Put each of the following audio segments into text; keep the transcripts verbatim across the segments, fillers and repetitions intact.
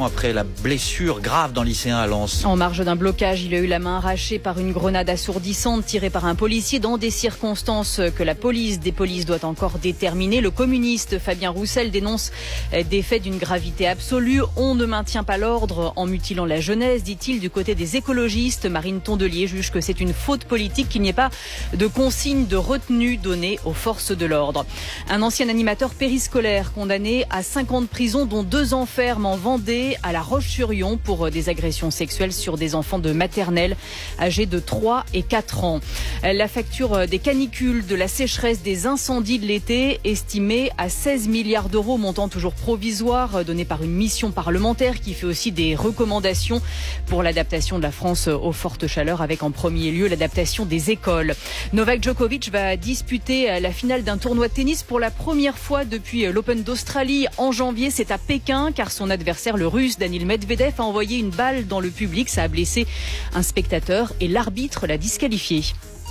l'évacuation après la blessure grave d'un lycéen à Lens. En marge d'un blocage, il a eu la main arrachée par une grenade assourdissante tirée par un policier dans des circonstances que la police des polices doit encore déterminer. Le communiste Fabien Roussel dénonce des faits d'une gravité absolue. On ne maintient pas l'ordre en mutilant la jeunesse, dit-il. Du côté des écologistes, Marine Tondelier juge que c'est une faute politique qu'il n'y ait pas de consigne de retenue donnée aux forces de l'ordre. Un ancien animateur périscolaire condamné à cinq ans de prison, dont deux ans ferme en Vendée, à La Roche-sur-Yon, pour des agressions sexuelles sur des enfants de maternelle âgés de trois et quatre ans. La facture des canicules, de la sécheresse, des incendies de l'été, estimée à seize milliards d'euros, montant toujours provisoire, donné par une mission parlementaire qui fait aussi des recommandations pour l'adaptation de la France aux fortes chaleurs, avec en premier lieu l'adaptation des écoles. Novak Djokovic va disputer la finale d'un tournoi de tennis pour la première fois depuis l'Open d'Australie en janvier. C'est à Pékin, car son adversaire, le Russe Daniil Medvedev, a envoyé une balle dans le public. Ça a blessé un spectateur et l'arbitre l'a disqualifié.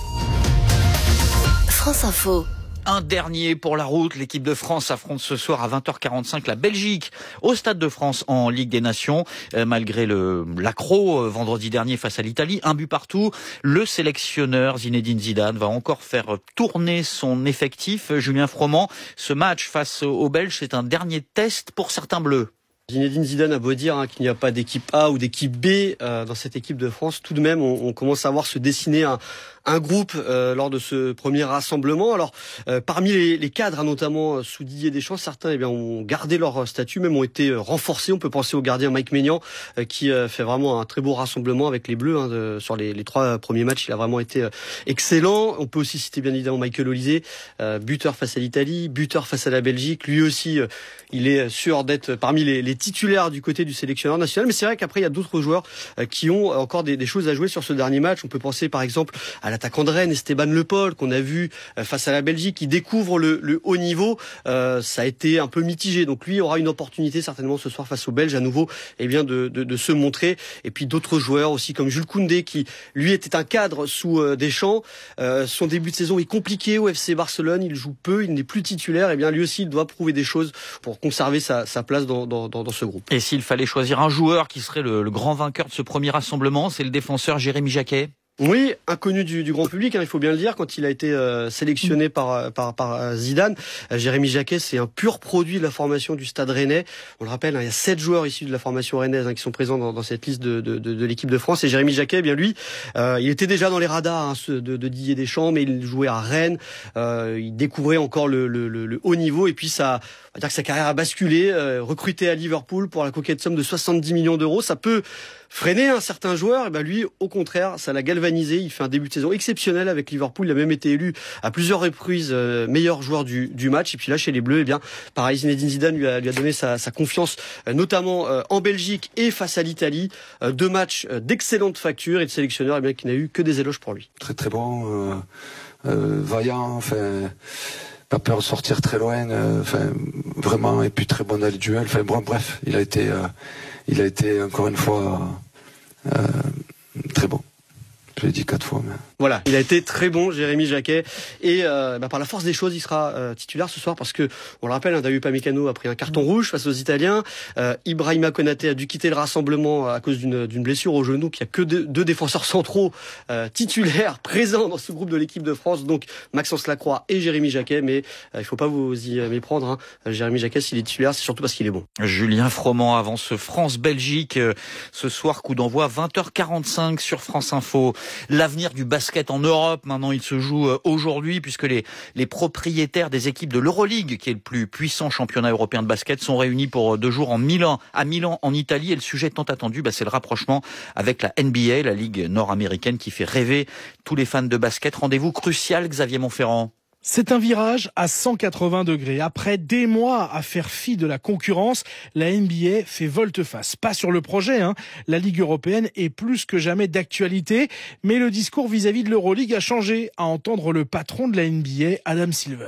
France Info. Un dernier pour la route. L'équipe de France affronte ce soir à vingt heures quarante-cinq la Belgique au Stade de France en Ligue des Nations. Euh, malgré le l'accro euh, vendredi dernier face à l'Italie, un but partout, le sélectionneur Zinedine Zidane va encore faire tourner son effectif. Julien Froment, ce match face aux Belges, c'est un dernier test pour certains Bleus. Zinedine Zidane a beau dire hein, qu'il n'y a pas d'équipe A ou d'équipe B euh, dans cette équipe de France, tout de même on, on commence à voir se dessiner un, un groupe euh, lors de ce premier rassemblement. Alors euh, parmi les, les cadres, hein, notamment euh, sous Didier Deschamps, certains eh bien, ont gardé leur statut, même ont été euh, renforcés. On peut penser au gardien Mike Maignan euh, qui euh, fait vraiment un très beau rassemblement avec les Bleus hein, de, sur les, les trois premiers matchs. Il a vraiment été euh, excellent. On peut aussi citer bien évidemment Michael Olise, euh, buteur face à l'Italie, buteur face à la Belgique. Lui aussi, euh, il est sûr d'être parmi les, les titulaires du côté du sélectionneur national. Mais c'est vrai qu'après, il y a d'autres joueurs euh, qui ont encore des, des choses à jouer sur ce dernier match. On peut penser par exemple à l'attaquant de Rennes, Esteban Le Paul, qu'on a vu euh, face à la Belgique, qui découvre le, le haut niveau. Euh, ça a été un peu mitigé. Donc lui aura une opportunité certainement ce soir face aux Belges à nouveau, eh bien de, de, de se montrer. Et puis d'autres joueurs aussi comme Jules Koundé, qui lui était un cadre sous euh, Deschamps. Euh, son début de saison est compliqué au F C Barcelone. Il joue peu, il n'est plus titulaire. Et eh bien lui aussi, il doit prouver des choses pour conserver sa, sa place dans, dans, dans, dans ce groupe. Et s'il fallait choisir un joueur qui serait le, le grand vainqueur de ce premier rassemblement, c'est le défenseur Jérémy Jacquet. Oui, inconnu du, du grand public, hein, il faut bien le dire, quand il a été euh, sélectionné par, par, par Zidane. Euh, Jérémy Jacquet, c'est un pur produit de la formation du Stade Rennais. On le rappelle, hein, il y a sept joueurs issus de la formation rennaise hein, qui sont présents dans, dans cette liste de, de, de, de l'équipe de France. Et Jérémy Jacquet, eh bien lui, euh, il était déjà dans les radars hein, de, de Didier Deschamps, mais il jouait à Rennes. Euh, il découvrait encore le, le, le, le haut niveau, et puis ça, on va dire que sa carrière a basculé. Euh, recruté à Liverpool pour la coquette somme de soixante-dix millions d'euros, ça peut freiner un certain joueur. Et ben lui, au contraire, ça l'a galvanisé. Il fait un début de saison exceptionnel avec Liverpool. Il a même été élu à plusieurs reprises euh, meilleur joueur du, du match. Et puis là, chez les Bleus, eh bien, pareil, Zinedine Zidane lui a, lui a donné sa, sa confiance, euh, notamment euh, en Belgique et face à l'Italie. Euh, deux matchs euh, d'excellente facture, et le sélectionneur, eh bien, qui n'a eu que des éloges pour lui. Très très bon, euh, euh, vaillant, enfin. Pas peur de sortir très loin, euh, enfin vraiment, et puis très bon dans les duels. Enfin bon, bref, il a été, euh, il a été encore une fois euh, très bon. Je l'ai dit quatre fois. Mais... Voilà, il a été très bon, Jérémy Jacquet, et euh, bah, par la force des choses, il sera euh, titulaire ce soir parce que, on le rappelle, hein, David Upamecano a pris un carton rouge face aux Italiens. Euh, Ibrahima Konaté a dû quitter le rassemblement à cause d'une, d'une blessure au genou. Il n'y a que deux, deux défenseurs centraux euh, titulaires présents dans ce groupe de l'équipe de France, donc Maxence Lacroix et Jérémy Jacquet. Mais euh, il faut pas vous y méprendre. Hein. Jérémy Jacquet, s'il est titulaire, c'est surtout parce qu'il est bon. Julien Froment avant ce France-Belgique euh, ce soir, coup d'envoi vingt heures quarante-cinq sur France Info. L'avenir du basket en Europe, maintenant, il se joue aujourd'hui puisque les, les propriétaires des équipes de l'Euroleague, qui est le plus puissant championnat européen de basket, sont réunis pour deux jours en Milan, à Milan, en Italie. Et le sujet tant attendu, bah, c'est le rapprochement avec la N B A, la ligue nord-américaine qui fait rêver tous les fans de basket. Rendez-vous crucial, Xavier Montferrand. C'est un virage à cent quatre-vingts degrés. Après des mois à faire fi de la concurrence, la N B A fait volte-face. Pas sur le projet, hein. La Ligue européenne est plus que jamais d'actualité, mais le discours vis-à-vis de l'Euroleague a changé, à entendre le patron de la N B A, Adam Silver.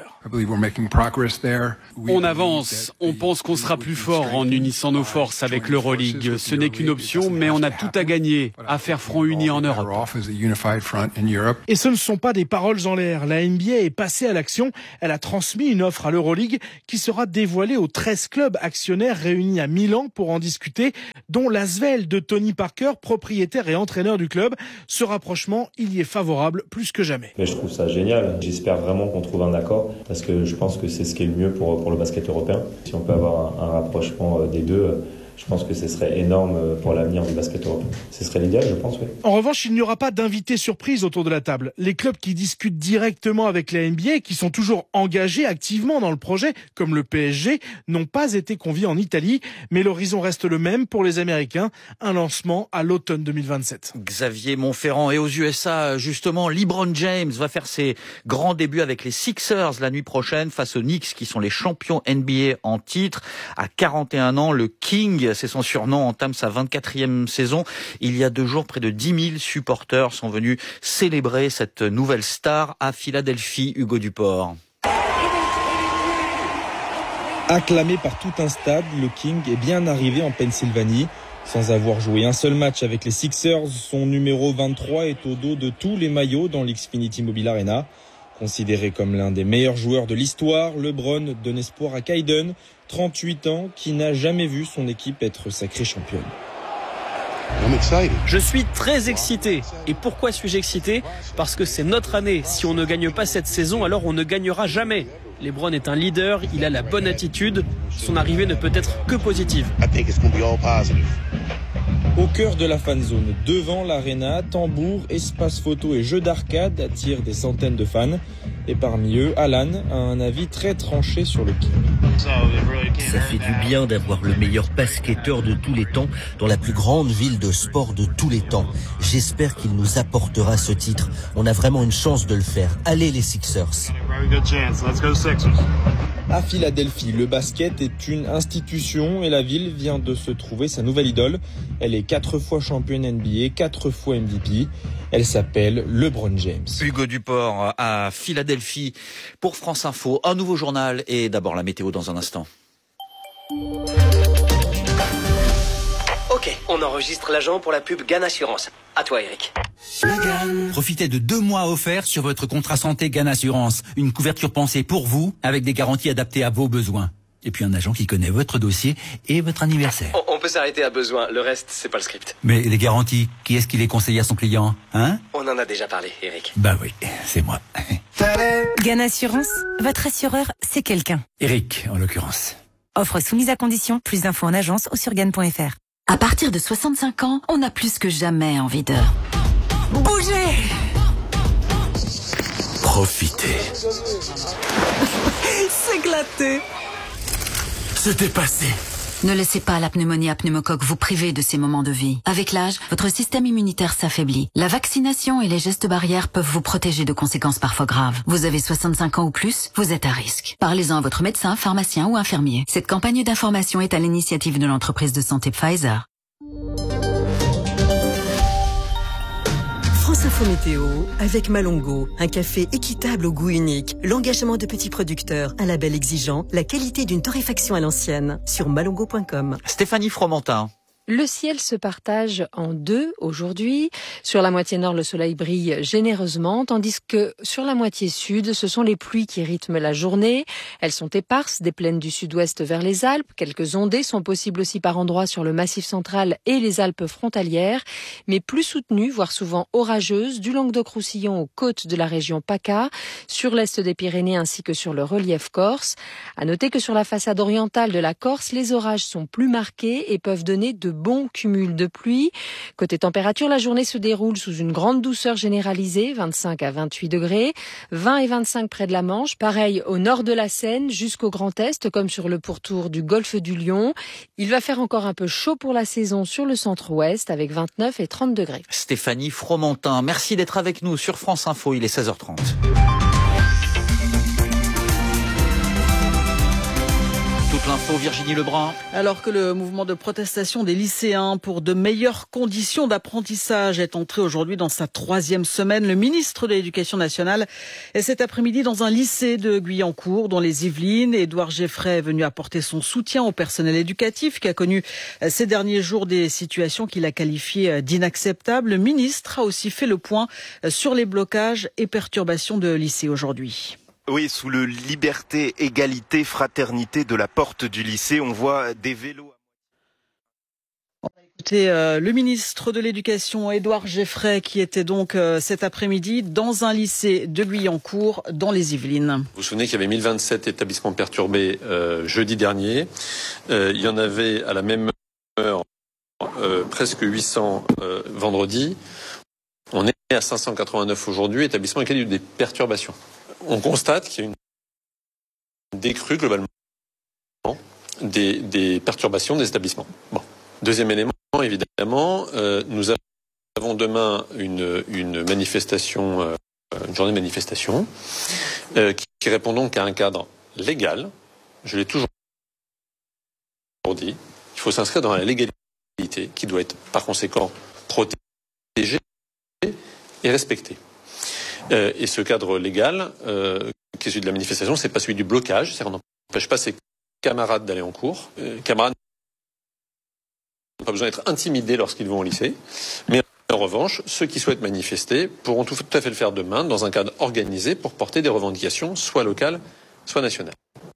On avance, on pense qu'on sera plus fort en unissant nos forces avec l'Euroleague. Ce n'est qu'une option, mais on a tout à gagner, à faire front uni en Europe. Et ce ne sont pas des paroles en l'air. La N B A est passée passée à l'action. Elle a transmis une offre à l'Euroleague qui sera dévoilée aux treize clubs actionnaires réunis à Milan pour en discuter, dont l'Asvel de Tony Parker, propriétaire et entraîneur du club. Ce rapprochement, il y est favorable plus que jamais. Mais je trouve ça génial. J'espère vraiment qu'on trouve un accord parce que je pense que c'est ce qui est le mieux pour, pour le basket européen. Si on peut avoir un, un rapprochement des deux, je pense que ce serait énorme pour l'avenir du basket européen. Ce serait l'idéal, je pense, oui. En revanche, il n'y aura pas d'invité surprise autour de la table. Les clubs qui discutent directement avec la N B A, qui sont toujours engagés activement dans le projet, comme le P S G, n'ont pas été conviés en Italie. Mais l'horizon reste le même pour les Américains. Un lancement à l'automne deux mille vingt-sept. Xavier Montferrand. Et aux U S A, justement, LeBron James va faire ses grands débuts avec les Sixers la nuit prochaine face aux Knicks, qui sont les champions N B A en titre. À quarante et un ans, le King, c'est son surnom, entame sa vingt-quatrième saison. Il y a deux jours, près de dix mille supporters sont venus célébrer cette nouvelle star à Philadelphie. Hugo Duport. Acclamé par tout un stade, le King est bien arrivé en Pennsylvanie. Sans avoir joué un seul match avec les Sixers, son numéro vingt-trois est au dos de tous les maillots dans l'Xfinity Mobile Arena. Considéré comme l'un des meilleurs joueurs de l'histoire, LeBron donne espoir à Kaiden, trente-huit ans, qui n'a jamais vu son équipe être sacrée championne. Je suis très excité. Et pourquoi suis-je excité ? Parce que c'est notre année. Si on ne gagne pas cette saison, alors on ne gagnera jamais. LeBron est un leader, il a la bonne attitude. Son arrivée ne peut être que positive. Au cœur de la fanzone, devant l'arena, tambour, espace photo et jeux d'arcade attirent des centaines de fans. Et parmi eux, Alan a un avis très tranché sur le King. Ça fait du bien d'avoir le meilleur basketteur de tous les temps dans la plus grande ville de sport de tous les temps. J'espère qu'il nous apportera ce titre. On a vraiment une chance de le faire. Allez les Sixers. À Philadelphie, le basket est une institution et la ville vient de se trouver sa nouvelle idole. Elle est quatre fois championne N B A, quatre fois M V P. Elle s'appelle LeBron James. Hugo Duport à Philadelphie pour France Info. Un nouveau journal et d'abord la météo dans un instant. Ok, on enregistre l'agent pour la pub Gan Assurance. À toi, Eric. Profitez de deux mois offerts sur votre contrat santé Gan Assurance. Une couverture pensée pour vous, avec des garanties adaptées à vos besoins. Et puis un agent qui connaît votre dossier et votre anniversaire. On, on peut s'arrêter à besoin, le reste, c'est pas le script. Mais les garanties, qui est-ce qui les conseille à son client, hein? On en a déjà parlé, Eric. Bah oui, c'est moi. Gan Assurance, votre assureur, c'est quelqu'un. Eric, en l'occurrence. Offre soumise à condition, plus d'infos en agence ou sur gan point f r. À partir de soixante-cinq ans, on a plus que jamais envie de bouger. Profiter. S'éclater. Se dépasser. Ne laissez pas la pneumonie à pneumocoque vous priver de ces moments de vie. Avec l'âge, votre système immunitaire s'affaiblit. La vaccination et les gestes barrières peuvent vous protéger de conséquences parfois graves. Vous avez soixante-cinq ans ou plus, vous êtes à risque. Parlez-en à votre médecin, pharmacien ou infirmier. Cette campagne d'information est à l'initiative de l'entreprise de santé Pfizer. France Info Météo avec Malongo, un café équitable au goût unique, l'engagement de petits producteurs, un label exigeant, la qualité d'une torréfaction à l'ancienne sur malongo point com. Stéphanie Fromentin. Le ciel se partage en deux aujourd'hui. Sur la moitié nord, le soleil brille généreusement, tandis que sur la moitié sud, ce sont les pluies qui rythment la journée. Elles sont éparses des plaines du sud-ouest vers les Alpes. Quelques ondées sont possibles aussi par endroits sur le Massif central et les Alpes frontalières, mais plus soutenues, voire souvent orageuses, du Languedoc-Roussillon aux côtes de la région PACA, sur l'est des Pyrénées ainsi que sur le relief corse. À noter que sur la façade orientale de la Corse, les orages sont plus marqués et peuvent donner de bon cumul de pluie. Côté température, la journée se déroule sous une grande douceur généralisée, vingt-cinq à vingt-huit degrés, vingt et vingt-cinq près de la Manche, pareil au nord de la Seine jusqu'au Grand Est, comme sur le pourtour du golfe du Lion. Il va faire encore un peu chaud pour la saison sur le centre-ouest avec vingt-neuf et trente degrés. Stéphanie Fromentin, merci d'être avec nous sur France Info, il est seize heures trente. Toute l'info, Virginie Lebrun. Alors que le mouvement de protestation des lycéens pour de meilleures conditions d'apprentissage est entré aujourd'hui dans sa troisième semaine, le ministre de l'Éducation nationale est cet après-midi dans un lycée de Guyancourt, dans les Yvelines. Édouard Geffray est venu apporter son soutien au personnel éducatif qui a connu ces derniers jours des situations qu'il a qualifiées d'inacceptables. Le ministre a aussi fait le point sur les blocages et perturbations de lycée aujourd'hui. Oui, sous le liberté, égalité, fraternité de la porte du lycée, on voit des vélos. C'était euh, le ministre de l'Éducation, Édouard Geffray, qui était donc euh, cet après-midi dans un lycée de Guyancourt, dans les Yvelines. Vous vous souvenez qu'il y avait mille vingt-sept établissements perturbés euh, jeudi dernier. Euh, il y en avait à la même heure euh, presque huit cents euh, vendredi. On est à cinq cent quatre-vingt-neuf aujourd'hui, établissements avec lesquels il y a eu des perturbations. On constate qu'il y a une décrue globalement des, des perturbations des établissements. Bon. Deuxième élément, évidemment, euh, nous avons demain une, une manifestation, euh, une journée de manifestation, euh, qui, qui répond donc à un cadre légal. Je l'ai toujours dit. Il faut s'inscrire dans la légalité, qui doit être par conséquent protégée et respectée. Euh, et ce cadre légal, euh, qui est celui de la manifestation, c'est pas celui du blocage, c'est-à-dire qu'on n'empêche pas ses camarades d'aller en cours. Euh, camarades n'ont pas besoin d'être intimidés lorsqu'ils vont au lycée, mais en revanche, ceux qui souhaitent manifester pourront tout à fait le faire demain dans un cadre organisé pour porter des revendications soit locales, soit nationales.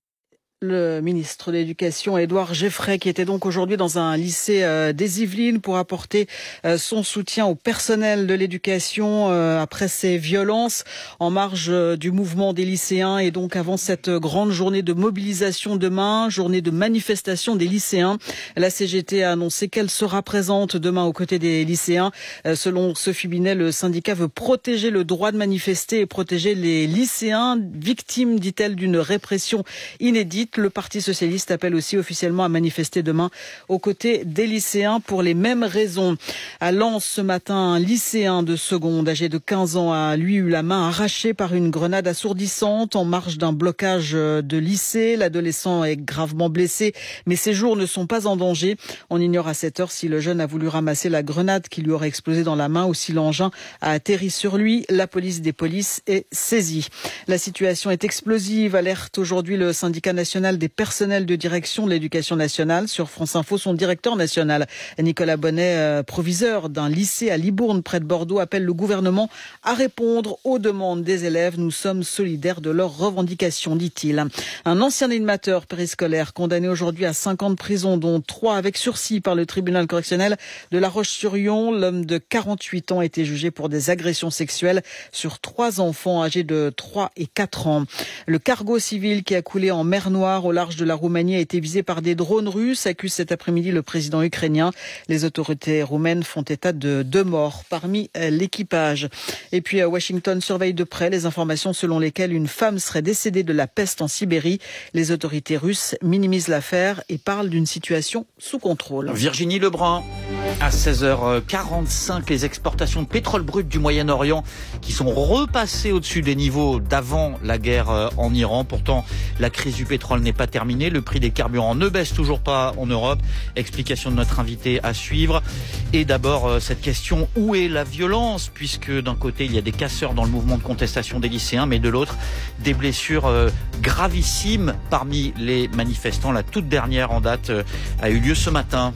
Le ministre de l'Éducation, Édouard Geffray, qui était donc aujourd'hui dans un lycée euh, des Yvelines pour apporter euh, son soutien au personnel de l'éducation euh, après ces violences en marge euh, du mouvement des lycéens et donc avant cette grande journée de mobilisation demain, journée de manifestation des lycéens. La C G T a annoncé qu'elle sera présente demain aux côtés des lycéens. Euh, selon Sophie Binet, le syndicat veut protéger le droit de manifester et protéger les lycéens victimes, dit-elle, d'une répression inédite. Le Parti socialiste appelle aussi officiellement à manifester demain aux côtés des lycéens pour les mêmes raisons. À Lens ce matin, un lycéen de seconde âgé de quinze ans a lui eu la main arrachée par une grenade assourdissante en marge d'un blocage de lycée. L'adolescent est gravement blessé, mais ses jours ne sont pas en danger. On ignore à cette heure si le jeune a voulu ramasser la grenade qui lui aurait explosé dans la main ou si l'engin a atterri sur lui. La police des polices est saisie. La situation est explosive, alerte aujourd'hui le syndicat national des personnels de direction de l'éducation nationale. Sur France Info, son directeur national, Nicolas Bonnet, euh, proviseur d'un lycée à Libourne, près de Bordeaux, appelle le gouvernement à répondre aux demandes des élèves. Nous sommes solidaires de leurs revendications, dit-il. Un ancien animateur périscolaire condamné aujourd'hui à cinq ans de prison, dont trois avec sursis par le tribunal correctionnel de La Roche-sur-Yon. L'homme de quarante-huit ans a été jugé pour des agressions sexuelles sur trois enfants âgés de trois et quatre ans. Le cargo civil qui a coulé en mer Noire au large de la Roumanie a été visé par des drones russes, accuse cet après-midi le président ukrainien. Les autorités roumaines font état de deux morts parmi l'équipage. Et puis Washington surveille de près les informations selon lesquelles une femme serait décédée de la peste en Sibérie. Les autorités russes minimisent l'affaire et parlent d'une situation sous contrôle. Virginie Lebrun, à seize heures quarante-cinq, les exportations de pétrole brut du Moyen-Orient qui sont repassées au-dessus des niveaux d'avant la guerre en Iran. Pourtant, la crise du pétrole n'est pas terminée. Le prix des carburants ne baisse toujours pas en Europe. Explication de notre invité à suivre. Et d'abord, cette question, où est la violence? Puisque d'un côté, il y a des casseurs dans le mouvement de contestation des lycéens, mais de l'autre, des blessures gravissimes parmi les manifestants. La toute dernière en date a eu lieu ce matin.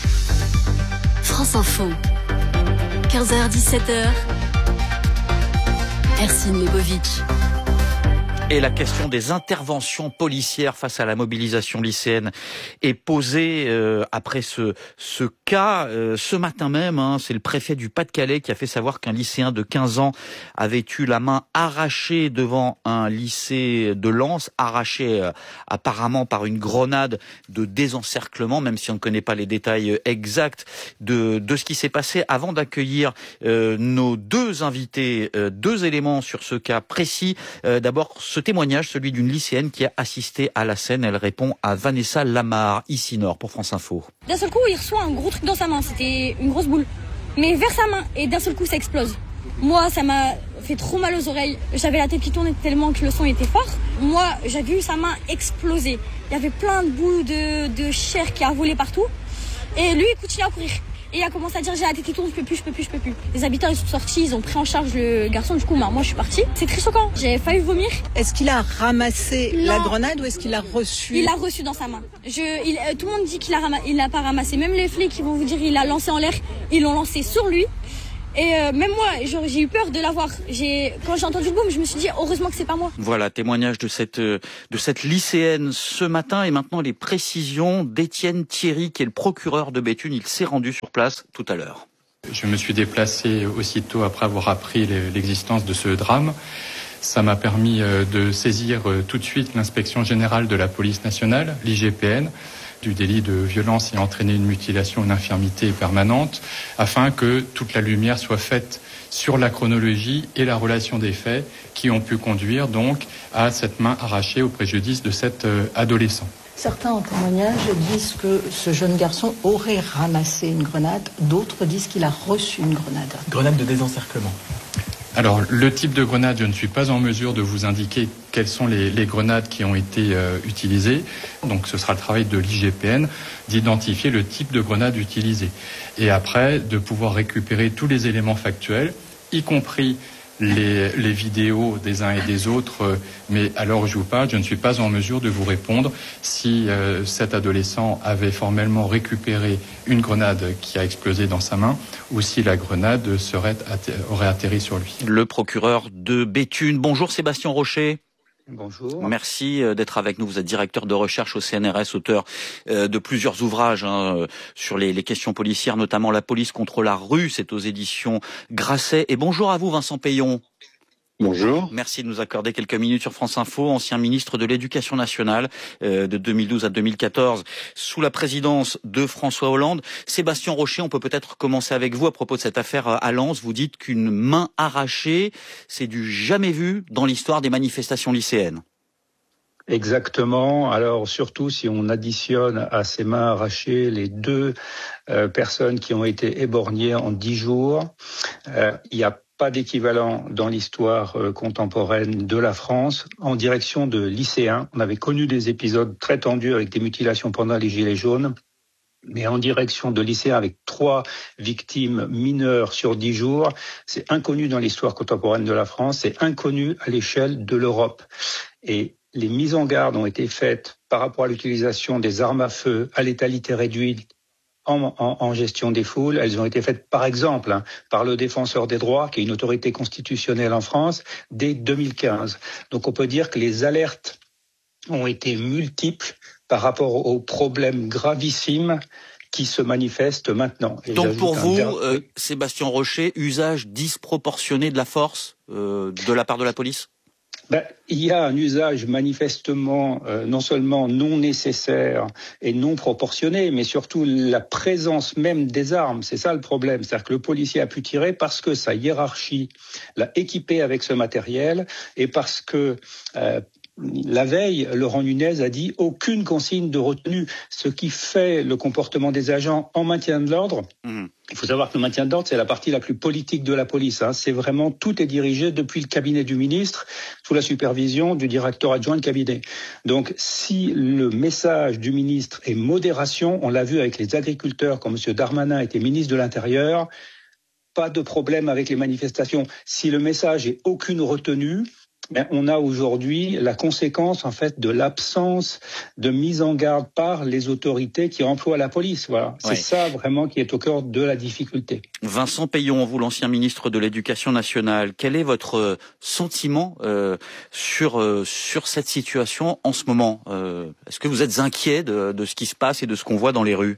France Info, quinze heures dix-sept heures, Ercine Lebovitch. Et la question des interventions policières face à la mobilisation lycéenne est posée euh, après ce, ce cas. Euh, ce matin même, hein, c'est le préfet du Pas-de-Calais qui a fait savoir qu'un lycéen de quinze ans avait eu la main arrachée devant un lycée de Lens, arrachée euh, apparemment par une grenade de désencerclement, même si on ne connaît pas les détails exacts de, de ce qui s'est passé. Avant d'accueillir euh, nos deux invités, euh, deux éléments sur ce cas précis. Euh, d'abord, ce témoignage, celui d'une lycéenne qui a assisté à la scène. Elle répond à Vanessa Lamar, ici Nord, pour France Info. D'un seul coup, il reçoit un gros truc dans sa main. C'était une grosse boule. Mais vers sa main. Et d'un seul coup, ça explose. Moi, ça m'a fait trop mal aux oreilles. J'avais la tête qui tournait tellement que le son était fort. Moi, j'ai vu sa main exploser. Il y avait plein de boules de, de chair qui a volé partout. Et lui, il continue à courir. Et il a commencé à dire, j'ai la tête qui tourne, je peux plus, je peux plus, je peux plus. Les habitants, ils sont sortis, ils ont pris en charge le garçon. Du coup, bah, moi, je suis partie. C'est très choquant. J'ai failli vomir. Est-ce qu'il a ramassé non. la grenade ou est-ce qu'il l'a reçue? Il l'a reçue dans sa main. Je, il, euh, tout le monde dit qu'il a rama- il l'a pas ramassé. Même les flics, ils vont vous dire, il l'a lancé en l'air. Ils l'ont lancé sur lui. Et euh, même moi, genre, j'ai eu peur de l'avoir. J'ai, quand j'ai entendu le boom, je me suis dit heureusement que c'est pas moi. Voilà, témoignage de cette de cette lycéenne ce matin et maintenant les précisions d'Étienne Thierry qui est le procureur de Béthune. Il s'est rendu sur place tout à l'heure. Je me suis déplacé aussitôt après avoir appris l'existence de ce drame. Ça m'a permis de saisir tout de suite l'inspection générale de la police nationale, l'I G P N, du délit de violence et entraîner une mutilation ou une infirmité permanente, afin que toute la lumière soit faite sur la chronologie et la relation des faits qui ont pu conduire donc à cette main arrachée au préjudice de cet adolescent. Certains en témoignage disent que ce jeune garçon aurait ramassé une grenade, d'autres disent qu'il a reçu une grenade. Grenade de désencerclement. Alors, le type de grenade, je ne suis pas en mesure de vous indiquer quelles sont les, les grenades qui ont été euh, utilisées. Donc, ce sera le travail de l'I G P N d'identifier le type de grenade utilisée. Et après, de pouvoir récupérer tous les éléments factuels, y compris les, les vidéos des uns et des autres. Mais à l'heure où je vous parle, je ne suis pas en mesure de vous répondre si euh, cet adolescent avait formellement récupéré une grenade qui a explosé dans sa main ou si la grenade serait, aurait atterri sur lui. Le procureur de Béthune. Bonjour Sébastien Rocher. Bonjour. Merci d'être avec nous. Vous êtes directeur de recherche au C N R S, auteur de plusieurs ouvrages hein, sur les, les questions policières, notamment La police contre la rue. C'est aux éditions Grasset. Et bonjour à vous, Vincent Payon. Bonjour. Merci de nous accorder quelques minutes sur France Info. Ancien ministre de l'Éducation nationale euh, de deux mille douze à deux mille quatorze sous la présidence de François Hollande. Sébastien Rocher, on peut peut-être commencer avec vous à propos de cette affaire à Lens. Vous dites qu'une main arrachée, c'est du jamais vu dans l'histoire des manifestations lycéennes. Exactement. Alors surtout si on additionne à ces mains arrachées les deux euh, personnes qui ont été éborgnées en dix jours, euh, il y a pas d'équivalent dans l'histoire euh, contemporaine de la France en direction de lycéens. On avait connu des épisodes très tendus avec des mutilations pendant les Gilets jaunes, mais en direction de lycéens avec trois victimes mineures sur dix jours, c'est inconnu dans l'histoire contemporaine de la France, c'est inconnu à l'échelle de l'Europe. Et les mises en garde ont été faites par rapport à l'utilisation des armes à feu à létalité réduite En, en, en gestion des foules. Elles ont été faites, par exemple, hein, par le Défenseur des droits, qui est une autorité constitutionnelle en France, dès deux mille quinze. Donc on peut dire que les alertes ont été multiples par rapport aux problèmes gravissimes qui se manifestent maintenant. Et donc pour vous, dernier... euh, Sébastien Rocher, usage disproportionné de la force euh, de la part de la police ? Ben, il y a un usage manifestement euh, non seulement non nécessaire et non proportionné, mais surtout la présence même des armes. C'est ça le problème. C'est-à-dire que le policier a pu tirer parce que sa hiérarchie l'a équipé avec ce matériel et parce que euh, la veille, Laurent Nunez a dit aucune consigne de retenue, ce qui fait le comportement des agents en maintien de l'ordre. Mmh. Il faut savoir que le maintien de l'ordre, c'est la partie la plus politique de la police. Hein. C'est vraiment, tout est dirigé depuis le cabinet du ministre, sous la supervision du directeur adjoint de cabinet. Donc, si le message du ministre est modération, on l'a vu avec les agriculteurs, quand M. Darmanin était ministre de l'Intérieur, pas de problème avec les manifestations. Si le message est aucune retenue, ben, on a aujourd'hui la conséquence en fait de l'absence de mise en garde par les autorités qui emploient la police. Voilà, c'est ouais. ça vraiment qui est au cœur de la difficulté. Vincent Payon, vous l'ancien ministre de l'Éducation nationale, quel est votre sentiment euh, sur euh, sur cette situation en ce moment ? euh, Est-ce que vous êtes inquiet de, de ce qui se passe et de ce qu'on voit dans les rues ?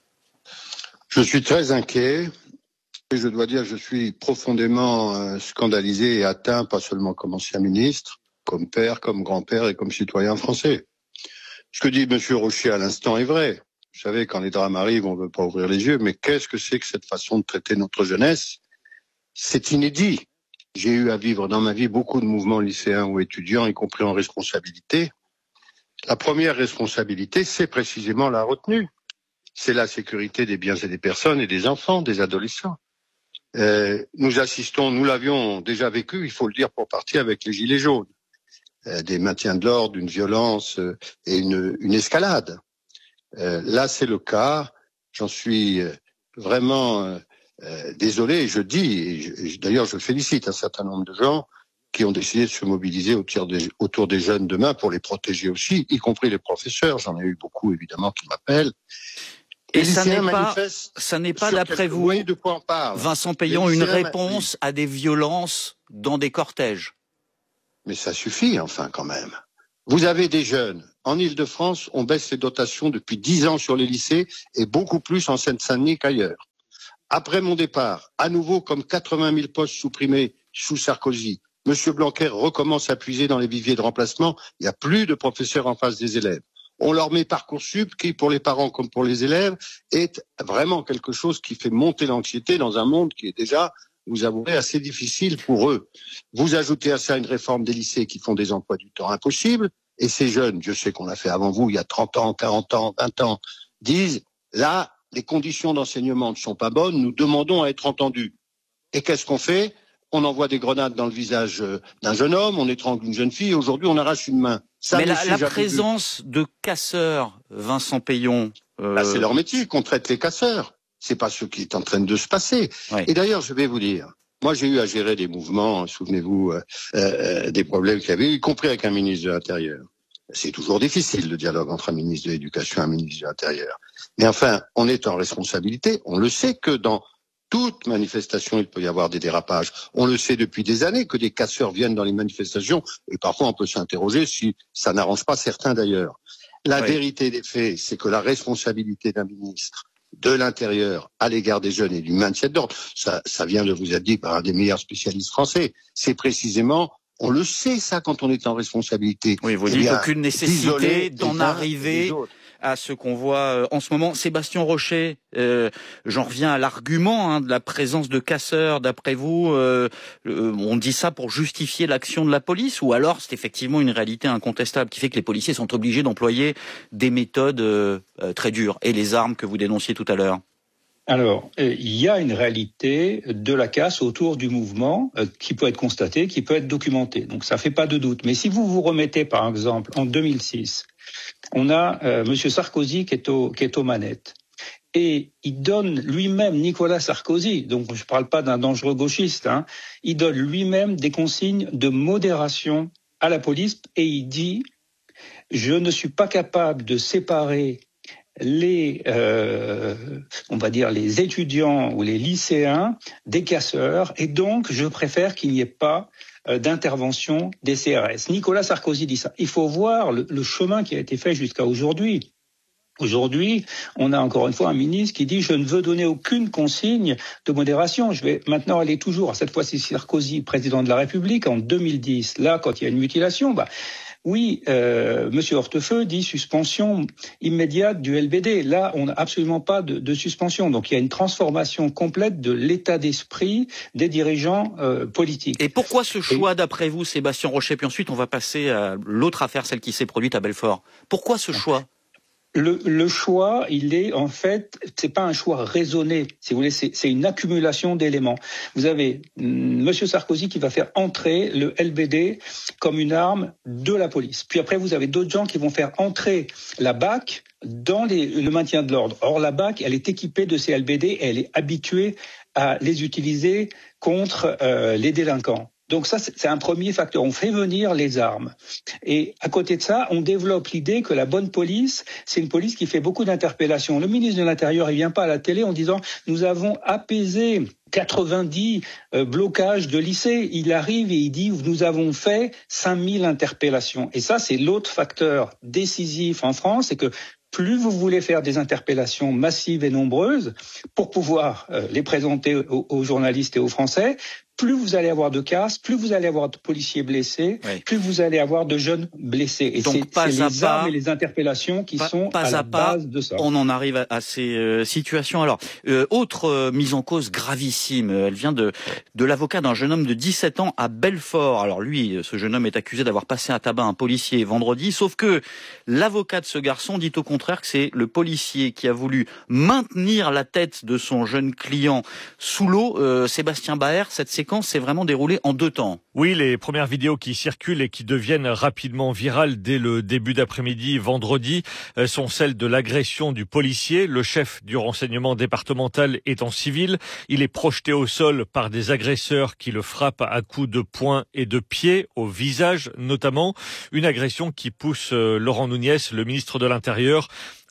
Je suis très inquiet. Je dois dire, je suis profondément euh, scandalisé et atteint, pas seulement comme ancien ministre, comme père, comme grand-père et comme citoyen français. Ce que dit M. Rocher à l'instant est vrai. Vous savez, quand les drames arrivent, on ne veut pas ouvrir les yeux, mais qu'est-ce que c'est que cette façon de traiter notre jeunesse ? C'est inédit. J'ai eu à vivre dans ma vie beaucoup de mouvements lycéens ou étudiants, y compris en responsabilité. La première responsabilité, c'est précisément la retenue. C'est la sécurité des biens et des personnes et des enfants, des adolescents. Euh, nous assistons, nous l'avions déjà vécu, il faut le dire pour partie, avec les Gilets jaunes. Euh, des maintiens de l'ordre, une violence euh, et une, une escalade. Euh, là, c'est le cas. J'en suis euh, vraiment euh, euh, désolé. Et je dis, et je, et d'ailleurs, je félicite un certain nombre de gens qui ont décidé de se mobiliser autour des, autour des jeunes demain pour les protéger aussi, y compris les professeurs. J'en ai eu beaucoup, évidemment, qui m'appellent. Et ça n'est pas, ça n'est pas d'après vous, oui, de quoi on parle. Vincent Payon, une réponse à des violences dans des cortèges. Mais ça suffit, enfin, quand même. Vous avez des jeunes. En Île-de-France, on baisse les dotations depuis dix ans sur les lycées et beaucoup plus en Seine-Saint-Denis qu'ailleurs. Après mon départ, à nouveau, comme quatre-vingt mille postes supprimés sous Sarkozy, M. Blanquer recommence à puiser dans les viviers de remplacement. Il n'y a plus de professeurs en face des élèves. On leur met Parcoursup, qui, pour les parents comme pour les élèves, est vraiment quelque chose qui fait monter l'anxiété dans un monde qui est déjà, vous avouerez, assez difficile pour eux. Vous ajoutez à ça une réforme des lycées qui font des emplois du temps impossibles, et ces jeunes, je sais qu'on l'a fait avant vous, il y a trente ans, quarante ans, vingt ans, disent, là, les conditions d'enseignement ne sont pas bonnes, nous demandons à être entendus. Et qu'est-ce qu'on fait? On envoie des grenades dans le visage d'un jeune homme, on étrangle une jeune fille, aujourd'hui on arrache une main. Ça, mais la, la présence vu. de casseurs, Vincent Payon... Euh... Bah, c'est leur métier, qu'on traite les casseurs. C'est pas ce qui est en train de se passer. Ouais. Et d'ailleurs, je vais vous dire, moi j'ai eu à gérer des mouvements, souvenez-vous, euh, euh, des problèmes qu'il y avait, y compris avec un ministre de l'Intérieur. C'est toujours difficile le dialogue entre un ministre de l'Éducation et un ministre de l'Intérieur. Mais enfin, on est en responsabilité, on le sait que dans toute manifestation, il peut y avoir des dérapages. On le sait depuis des années que des casseurs viennent dans les manifestations et parfois on peut s'interroger si ça n'arrange pas certains d'ailleurs. La oui. vérité des faits, c'est que la responsabilité d'un ministre de l'Intérieur à l'égard des jeunes et du maintien de l'ordre, ça, ça vient de vous être dit par un des meilleurs spécialistes français, c'est précisément, on le sait ça quand on est en responsabilité. Oui, vous dites aucune nécessité d'en arriver à ce qu'on voit en ce moment. Sébastien Rocher, euh, j'en reviens à l'argument hein, de la présence de casseurs. D'après vous, euh, euh, on dit ça pour justifier l'action de la police, ou alors c'est effectivement une réalité incontestable qui fait que les policiers sont obligés d'employer des méthodes euh, euh, très dures et les armes que vous dénonciez tout à l'heure? Alors, il y a une réalité de la casse autour du mouvement euh, qui peut être constatée, qui peut être documentée. Donc ça fait pas de doute. Mais si vous vous remettez par exemple en deux mille six, on a euh, M. Sarkozy qui est, au, qui est aux manettes. Et il donne lui-même, Nicolas Sarkozy, donc je ne parle pas d'un dangereux gauchiste, hein, il donne lui-même des consignes de modération à la police et il dit « Je ne suis pas capable de séparer les, euh, on va dire, les étudiants ou les lycéens des casseurs et donc je préfère qu'il n'y ait pas d'intervention des C R S. » Nicolas Sarkozy dit ça. Il faut voir le, le chemin qui a été fait jusqu'à aujourd'hui. Aujourd'hui, on a encore une fois un ministre qui dit « Je ne veux donner aucune consigne de modération. » Je vais maintenant aller toujours à cette fois-ci Sarkozy, président de la République, en deux mille dix. Là, quand il y a une mutilation, bah, oui, euh, Monsieur Hortefeux dit suspension immédiate du L B D. Là, on n'a absolument pas de, de suspension. Donc, il y a une transformation complète de l'état d'esprit des dirigeants euh, politiques. Et pourquoi ce choix, Et... d'après vous, Sébastien Rocher? Puis ensuite, on va passer à l'autre affaire, celle qui s'est produite à Belfort. Pourquoi ce choix? Le, le choix, il est en fait, c'est pas un choix raisonné, si vous voulez, c'est, c'est une accumulation d'éléments. Vous avez Monsieur Sarkozy qui va faire entrer le L B D comme une arme de la police. Puis après, vous avez d'autres gens qui vont faire entrer la B A C dans les, le maintien de l'ordre. Or, la B A C, elle est équipée de ces L B D et elle est habituée à les utiliser contre euh, les délinquants. Donc ça, c'est un premier facteur. On fait venir les armes. Et à côté de ça, on développe l'idée que la bonne police, c'est une police qui fait beaucoup d'interpellations. Le ministre de l'Intérieur, il vient pas à la télé en disant « Nous avons apaisé quatre-vingt-dix euh, blocages de lycées ». Il arrive et il dit « Nous avons fait cinq mille interpellations ». Et ça, c'est l'autre facteur décisif en France, c'est que plus vous voulez faire des interpellations massives et nombreuses pour pouvoir euh, les présenter aux, aux journalistes et aux Français, plus vous allez avoir de casses, plus vous allez avoir de policiers blessés, oui. plus vous allez avoir de jeunes blessés. Et donc, c'est, pas c'est à les pas, armes et les interpellations qui pas, sont pas à, à la pas, base de ça. On en arrive à, à ces euh, situations. Alors, euh, autre euh, mise en cause gravissime, elle vient de, de l'avocat d'un jeune homme de dix-sept ans à Belfort. Alors lui, ce jeune homme est accusé d'avoir passé à tabac un policier vendredi, sauf que l'avocat de ce garçon dit au contraire que c'est le policier qui a voulu maintenir la tête de son jeune client sous l'eau. Euh, Sébastien Baer, cette séquence s'est vraiment déroulée en deux temps. Oui, les premières vidéos qui circulent et qui deviennent rapidement virales dès le début d'après-midi vendredi sont celles de l'agression du policier. Le chef du renseignement départemental est en civil. Il est projeté au sol par des agresseurs qui le frappent à coups de poing et de pied, au visage notamment. Une agression qui pousse Laurent Nunez, le ministre de l'Intérieur,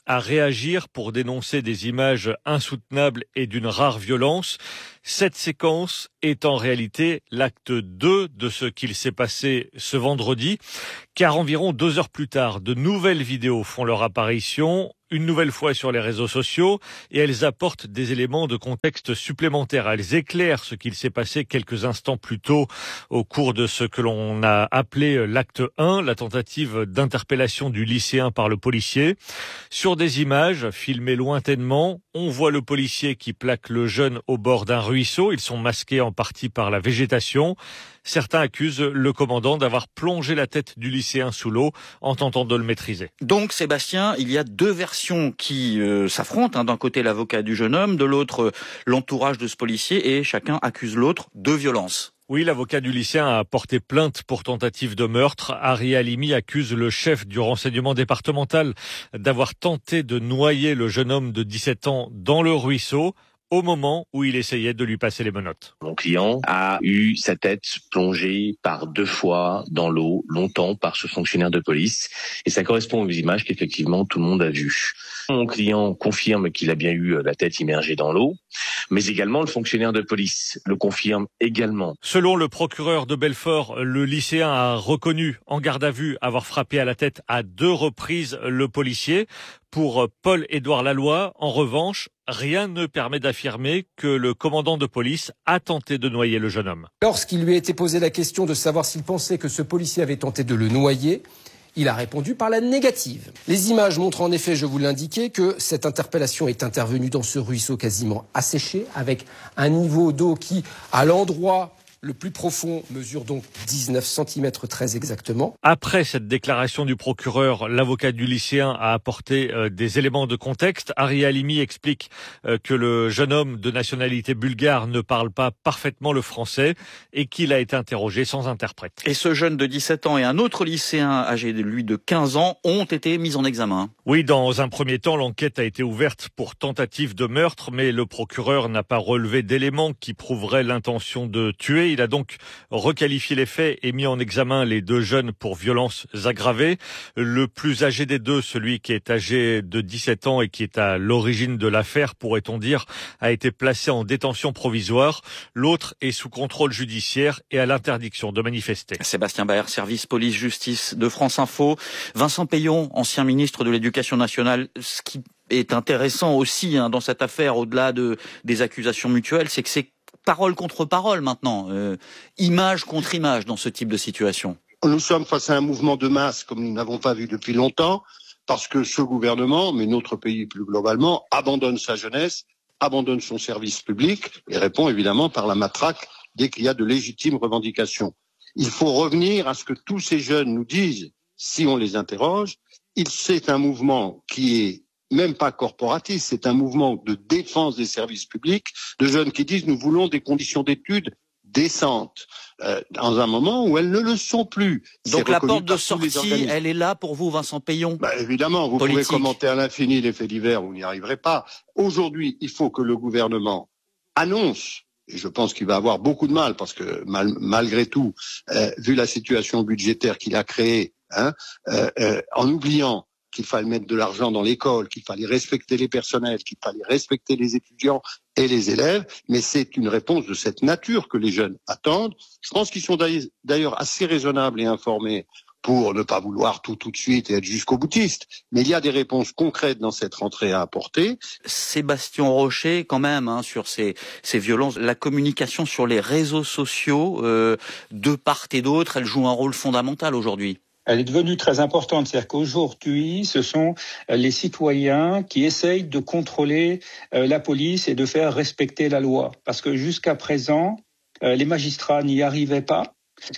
à réagir pour dénoncer des images insoutenables et d'une rare violence. Cette séquence est en réalité l'acte deux de ce qu'il s'est passé ce vendredi, car environ deux heures plus tard, de nouvelles vidéos font leur apparition, une nouvelle fois sur les réseaux sociaux, et elles apportent des éléments de contexte supplémentaires. Elles éclairent ce qu'il s'est passé quelques instants plus tôt au cours de ce que l'on a appelé l'acte un, la tentative d'interpellation du lycéen par le policier. Sur des images filmées lointainement, on voit le policier qui plaque le jeune au bord d'un ruisseau. Ils sont masqués en partie par la végétation. Certains accusent le commandant d'avoir plongé la tête du lycéen sous l'eau en tentant de le maîtriser. Donc Sébastien, il y a deux versions qui euh, s'affrontent. Hein. D'un côté l'avocat du jeune homme, de l'autre euh, l'entourage de ce policier, et chacun accuse l'autre de violence. Oui, l'avocat du lycéen a porté plainte pour tentative de meurtre. Ari Halimi accuse le chef du renseignement départemental d'avoir tenté de noyer le jeune homme de dix-sept ans dans le ruisseau au moment où il essayait de lui passer les menottes. Mon client a eu sa tête plongée par deux fois dans l'eau, longtemps, par ce fonctionnaire de police. Et ça correspond aux images qu'effectivement tout le monde a vues. Mon client confirme qu'il a bien eu la tête immergée dans l'eau, mais également le fonctionnaire de police le confirme également. Selon le procureur de Belfort, le lycéen a reconnu en garde à vue avoir frappé à la tête à deux reprises le policier. Pour Paul-Édouard Laloy, en revanche, rien ne permet d'affirmer que le commandant de police a tenté de noyer le jeune homme. Lorsqu'il lui a été posé la question de savoir s'il pensait que ce policier avait tenté de le noyer, il a répondu par la négative. Les images montrent en effet, je vous l'indiquais, que cette interpellation est intervenue dans ce ruisseau quasiment asséché, avec un niveau d'eau qui, à l'endroit le plus profond, mesure donc dix-neuf centimètres très exactement. Après cette déclaration du procureur, l'avocat du lycéen a apporté euh, des éléments de contexte. Ari Halimi explique euh, que le jeune homme de nationalité bulgare ne parle pas parfaitement le français et qu'il a été interrogé sans interprète. Et ce jeune de dix-sept ans et un autre lycéen âgé de lui de quinze ans ont été mis en examen. Oui, dans un premier temps, l'enquête a été ouverte pour tentative de meurtre, mais le procureur n'a pas relevé d'éléments qui prouveraient l'intention de tuer. Il a donc requalifié les faits et mis en examen les deux jeunes pour violences aggravées. Le plus âgé des deux, celui qui est âgé de dix-sept ans et qui est à l'origine de l'affaire, pourrait-on dire, a été placé en détention provisoire. L'autre est sous contrôle judiciaire et à l'interdiction de manifester. Sébastien Baer, service police-justice de France Info. Vincent Peillon, ancien ministre de l'Éducation nationale, ce qui est intéressant aussi hein, dans cette affaire, au-delà de, des accusations mutuelles, c'est que c'est parole contre parole maintenant, euh, image contre image dans ce type de situation. Nous sommes face à un mouvement de masse comme nous n'avons pas vu depuis longtemps, parce que ce gouvernement, mais notre pays plus globalement, abandonne sa jeunesse, abandonne son service public et répond évidemment par la matraque dès qu'il y a de légitimes revendications. Il faut revenir à ce que tous ces jeunes nous disent, si on les interroge. C'est un mouvement qui est même pas corporatiste, c'est un mouvement de défense des services publics, de jeunes qui disent nous voulons des conditions d'études décentes, euh, dans un moment où elles ne le sont plus. Donc la porte de sortie, elle est là pour vous, Vincent Peillon? Bah, évidemment, vous Politique. pouvez commenter à l'infini les faits divers, vous n'y arriverez pas. Aujourd'hui, il faut que le gouvernement annonce, et je pense qu'il va avoir beaucoup de mal, parce que mal, malgré tout, euh, vu la situation budgétaire qu'il a créée, hein, euh, euh, en oubliant qu'il fallait mettre de l'argent dans l'école, qu'il fallait respecter les personnels, qu'il fallait respecter les étudiants et les élèves, mais c'est une réponse de cette nature que les jeunes attendent. Je pense qu'ils sont d'ailleurs assez raisonnables et informés pour ne pas vouloir tout tout de suite et être jusqu'au boutiste. Mais il y a des réponses concrètes dans cette rentrée à apporter. Sébastien Rocher, quand même, hein, sur ces, ces violences, la communication sur les réseaux sociaux, euh, de part et d'autre, elle joue un rôle fondamental aujourd'hui. Elle est devenue très importante, c'est-à-dire qu'aujourd'hui, ce sont les citoyens qui essayent de contrôler la police et de faire respecter la loi. Parce que jusqu'à présent, les magistrats n'y arrivaient pas.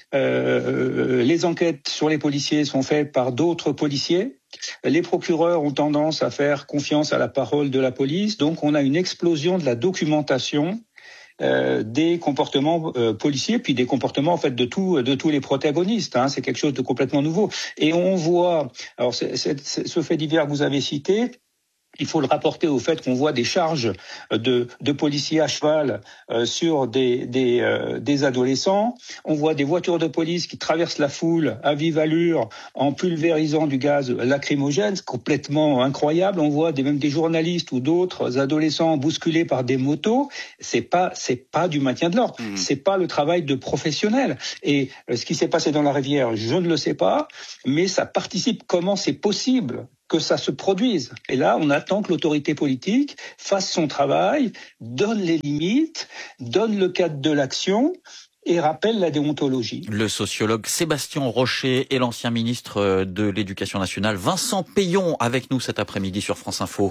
Euh, les enquêtes sur les policiers sont faites par d'autres policiers. Les procureurs ont tendance à faire confiance à la parole de la police. Donc, on a une explosion de la documentation Euh, des comportements euh, policiers, puis des comportements en fait de tous de tous les protagonistes. Hein, c'est quelque chose de complètement nouveau. Et on voit, alors c'est, c'est, c'est, ce fait divers que vous avez cité, Il faut le rapporter au fait qu'on voit des charges de, de policiers à cheval euh, sur des, des, euh, des adolescents. On voit des voitures de police qui traversent la foule à vive allure en pulvérisant du gaz lacrymogène, complètement incroyable. On voit des, même des journalistes ou d'autres adolescents bousculés par des motos. C'est pas, c'est pas du maintien de l'ordre. Mmh. C'est pas le travail de professionnels. Et euh, ce qui s'est passé dans la Rivière, je ne le sais pas, mais ça participe. Comment c'est possible que ça se produise? Et là, on attend que l'autorité politique fasse son travail, donne les limites, donne le cadre de l'action et rappelle la déontologie. Le sociologue Sébastien Rocher et l'ancien ministre de l'Éducation nationale Vincent Payon avec nous cet après-midi sur France Info.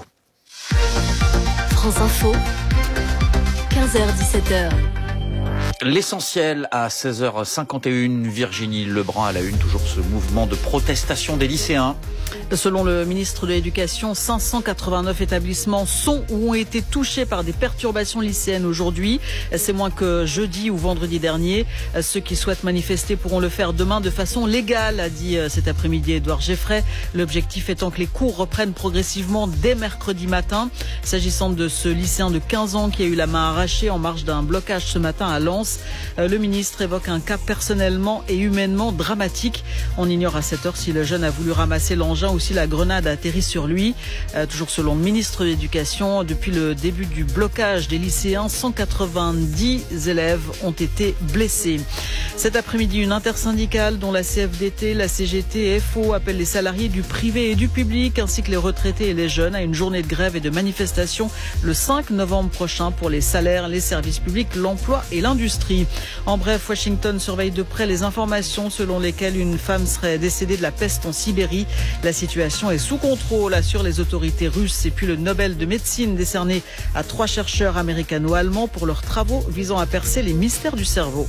France Info, quinze heures dix-sept heures. L'essentiel à seize heures cinquante et une, Virginie Lebrun à la une, toujours ce mouvement de protestation des lycéens. Selon le ministre de l'Éducation, cinq cent quatre-vingt-neuf établissements sont ou ont été touchés par des perturbations lycéennes aujourd'hui. C'est moins que jeudi ou vendredi dernier. Ceux qui souhaitent manifester pourront le faire demain de façon légale, a dit cet après-midi Édouard Geffray. L'objectif étant que les cours reprennent progressivement dès mercredi matin. S'agissant de ce lycéen de quinze ans qui a eu la main arrachée en marge d'un blocage ce matin à Lens, le ministre évoque un cas personnellement et humainement dramatique. On ignore à cette heure si le jeune a voulu ramasser l'engin ou si la grenade a atterri sur lui. Euh, toujours selon le ministre de l'Éducation, depuis le début du blocage des lycéens, cent quatre-vingt-dix élèves ont été blessés. Cet après-midi, une intersyndicale dont la C F D T, la C G T et F O appellent les salariés du privé et du public ainsi que les retraités et les jeunes à une journée de grève et de manifestation le cinq novembre prochain pour les salaires, les services publics, l'emploi et l'industrie. En bref, Washington surveille de près les informations selon lesquelles une femme serait décédée de la peste en Sibérie. La situation est sous contrôle, assurent les autorités russes. Et puis le Nobel de médecine décerné à trois chercheurs américano-allemands pour leurs travaux visant à percer les mystères du cerveau.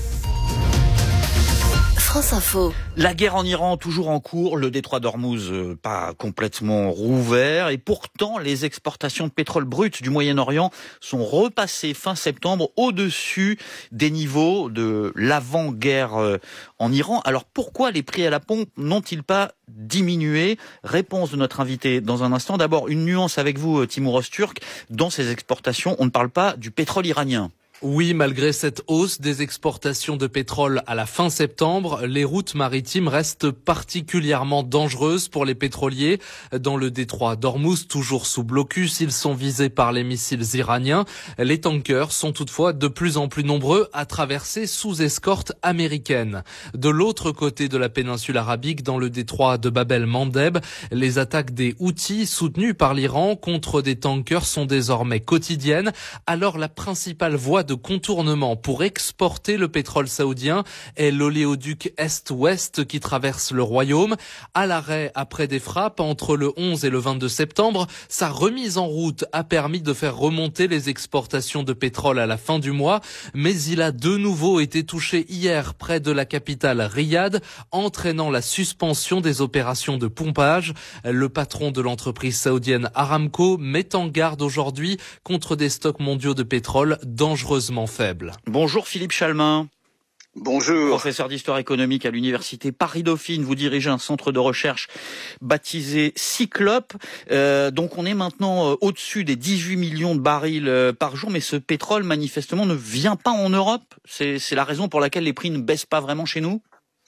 France Info. La guerre en Iran toujours en cours, le détroit d'Ormuz euh, pas complètement rouvert et pourtant les exportations de pétrole brut du Moyen-Orient sont repassées fin septembre au-dessus des niveaux de l'avant-guerre euh, en Iran. Alors pourquoi les prix à la pompe n'ont-ils pas diminué? Réponse de notre invité dans un instant. D'abord une nuance avec vous, Timur Öztürk. Dans ces exportations, on ne parle pas du pétrole iranien. Oui, malgré cette hausse des exportations de pétrole à la fin septembre, les routes maritimes restent particulièrement dangereuses pour les pétroliers. Dans le détroit d'Ormuz, toujours sous blocus, ils sont visés par les missiles iraniens. Les tankers sont toutefois de plus en plus nombreux à traverser sous escorte américaine. De l'autre côté de la péninsule arabique, dans le détroit de Bab el-Mandeb, les attaques des Houthis soutenus par l'Iran contre des tankers sont désormais quotidiennes. Alors la principale voie de contournement pour exporter le pétrole saoudien est l'oléoduc Est-Ouest qui traverse le royaume. À l'arrêt après des frappes entre le onze et le vingt-deux septembre, sa remise en route a permis de faire remonter les exportations de pétrole à la fin du mois, mais il a de nouveau été touché hier près de la capitale Riyad, entraînant la suspension des opérations de pompage. Le patron de l'entreprise saoudienne Aramco met en garde aujourd'hui contre des stocks mondiaux de pétrole dangereux faible. Bonjour Philippe Chalmin. Bonjour. Professeur d'histoire économique à l'université Paris-Dauphine, vous dirigez un centre de recherche baptisé Cyclope. Euh, donc on est maintenant euh, au-dessus des dix-huit millions de barils euh, par jour, mais ce pétrole manifestement ne vient pas en Europe. C'est, c'est la raison pour laquelle les prix ne baissent pas vraiment chez nous ?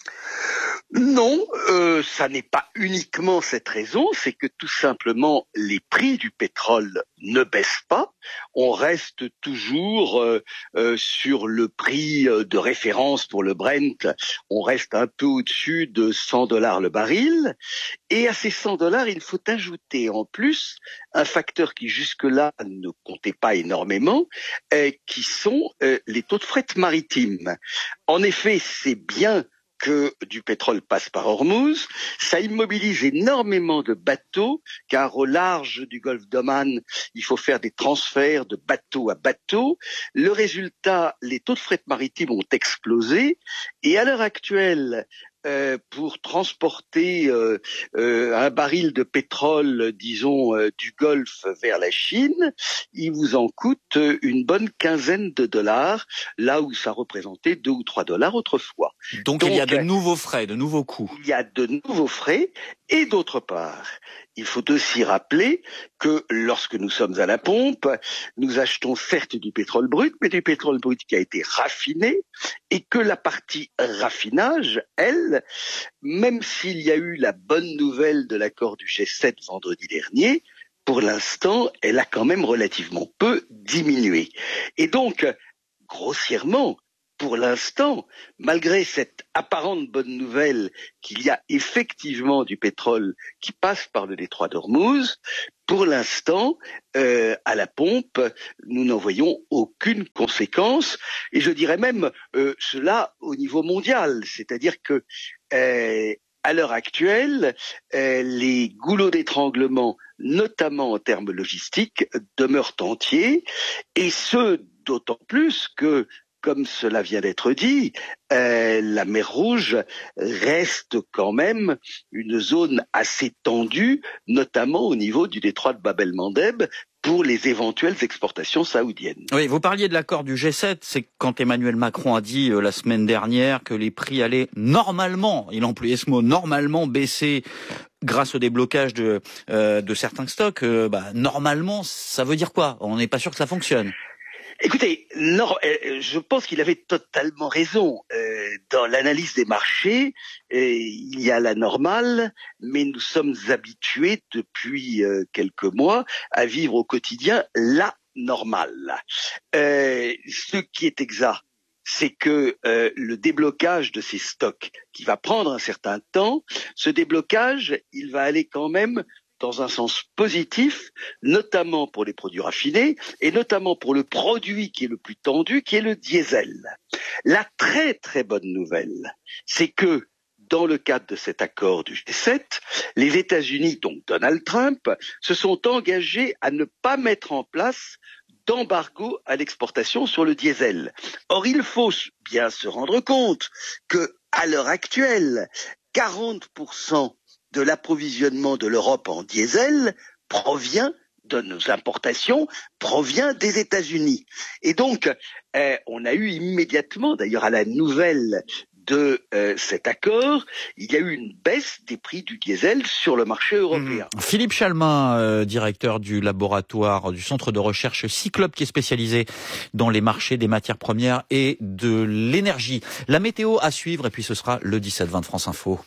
Non, euh, ça n'est pas uniquement cette raison, c'est que tout simplement les prix du pétrole ne baissent pas. On reste toujours euh, euh, sur le prix de référence pour le Brent, on reste un peu au-dessus de cent dollars le baril. Et à ces cent dollars, il faut ajouter en plus un facteur qui jusque-là ne comptait pas énormément, euh, qui sont euh, les taux de fret maritime. En effet, c'est bien que du pétrole passe par Ormuz, ça immobilise énormément de bateaux, car au large du golfe d'Oman, il faut faire des transferts de bateau à bateau. Le résultat, les taux de fret maritime ont explosé, et à l'heure actuelle, Euh, pour transporter euh, euh, un baril de pétrole, disons, euh, du Golfe vers la Chine, il vous en coûte une bonne quinzaine de dollars, là où ça représentait deux ou trois dollars autrefois. Donc, Donc il y a de nouveaux frais, de nouveaux coûts. Il y a de nouveaux frais, Et d'autre part, il faut aussi rappeler que lorsque nous sommes à la pompe, nous achetons certes du pétrole brut, mais du pétrole brut qui a été raffiné, et que la partie raffinage, elle, même s'il y a eu la bonne nouvelle de l'accord du G sept vendredi dernier, pour l'instant, elle a quand même relativement peu diminué. Et donc, grossièrement, pour l'instant, malgré cette apparente bonne nouvelle qu'il y a effectivement du pétrole qui passe par le détroit d'Ormuz, pour l'instant, euh, à la pompe, nous n'en voyons aucune conséquence. Et je dirais même euh, cela au niveau mondial. C'est-à-dire que euh, à l'heure actuelle, euh, les goulots d'étranglement, notamment en termes logistiques, demeurent entiers. Et ce, d'autant plus que comme cela vient d'être dit, euh, la mer Rouge reste quand même une zone assez tendue, notamment au niveau du détroit de Bab el-Mandeb, pour les éventuelles exportations saoudiennes. Oui, vous parliez de l'accord du G sept, c'est quand Emmanuel Macron a dit euh, la semaine dernière que les prix allaient normalement, il employait ce mot, normalement baisser grâce au déblocage de, euh, de certains stocks. Euh, bah, normalement, ça veut dire quoi? On n'est pas sûr que ça fonctionne. Écoutez, non, euh, je pense qu'il avait totalement raison. Euh, dans l'analyse des marchés, euh, il y a la normale, mais nous sommes habitués depuis euh, quelques mois à vivre au quotidien la normale. Euh, ce qui est exact, c'est que euh, le déblocage de ces stocks, qui va prendre un certain temps, ce déblocage, il va aller quand même dans un sens positif, notamment pour les produits raffinés et notamment pour le produit qui est le plus tendu, qui est le diesel. La très très bonne nouvelle, c'est que dans le cadre de cet accord du G sept, les États-Unis, donc Donald Trump, se sont engagés à ne pas mettre en place d'embargo à l'exportation sur le diesel. Or, il faut bien se rendre compte que, à l'heure actuelle, quarante pour cent de l'approvisionnement de l'Europe en diesel provient de nos importations, provient des États-Unis. Et donc, euh, on a eu immédiatement, d'ailleurs à la nouvelle de euh, cet accord, il y a eu une baisse des prix du diesel sur le marché européen. Mmh. Philippe Chalmin, euh, directeur du laboratoire du centre de recherche Cyclope, qui est spécialisé dans les marchés des matières premières et de l'énergie. La météo à suivre, et puis ce sera le dix-sept vingt de France Info.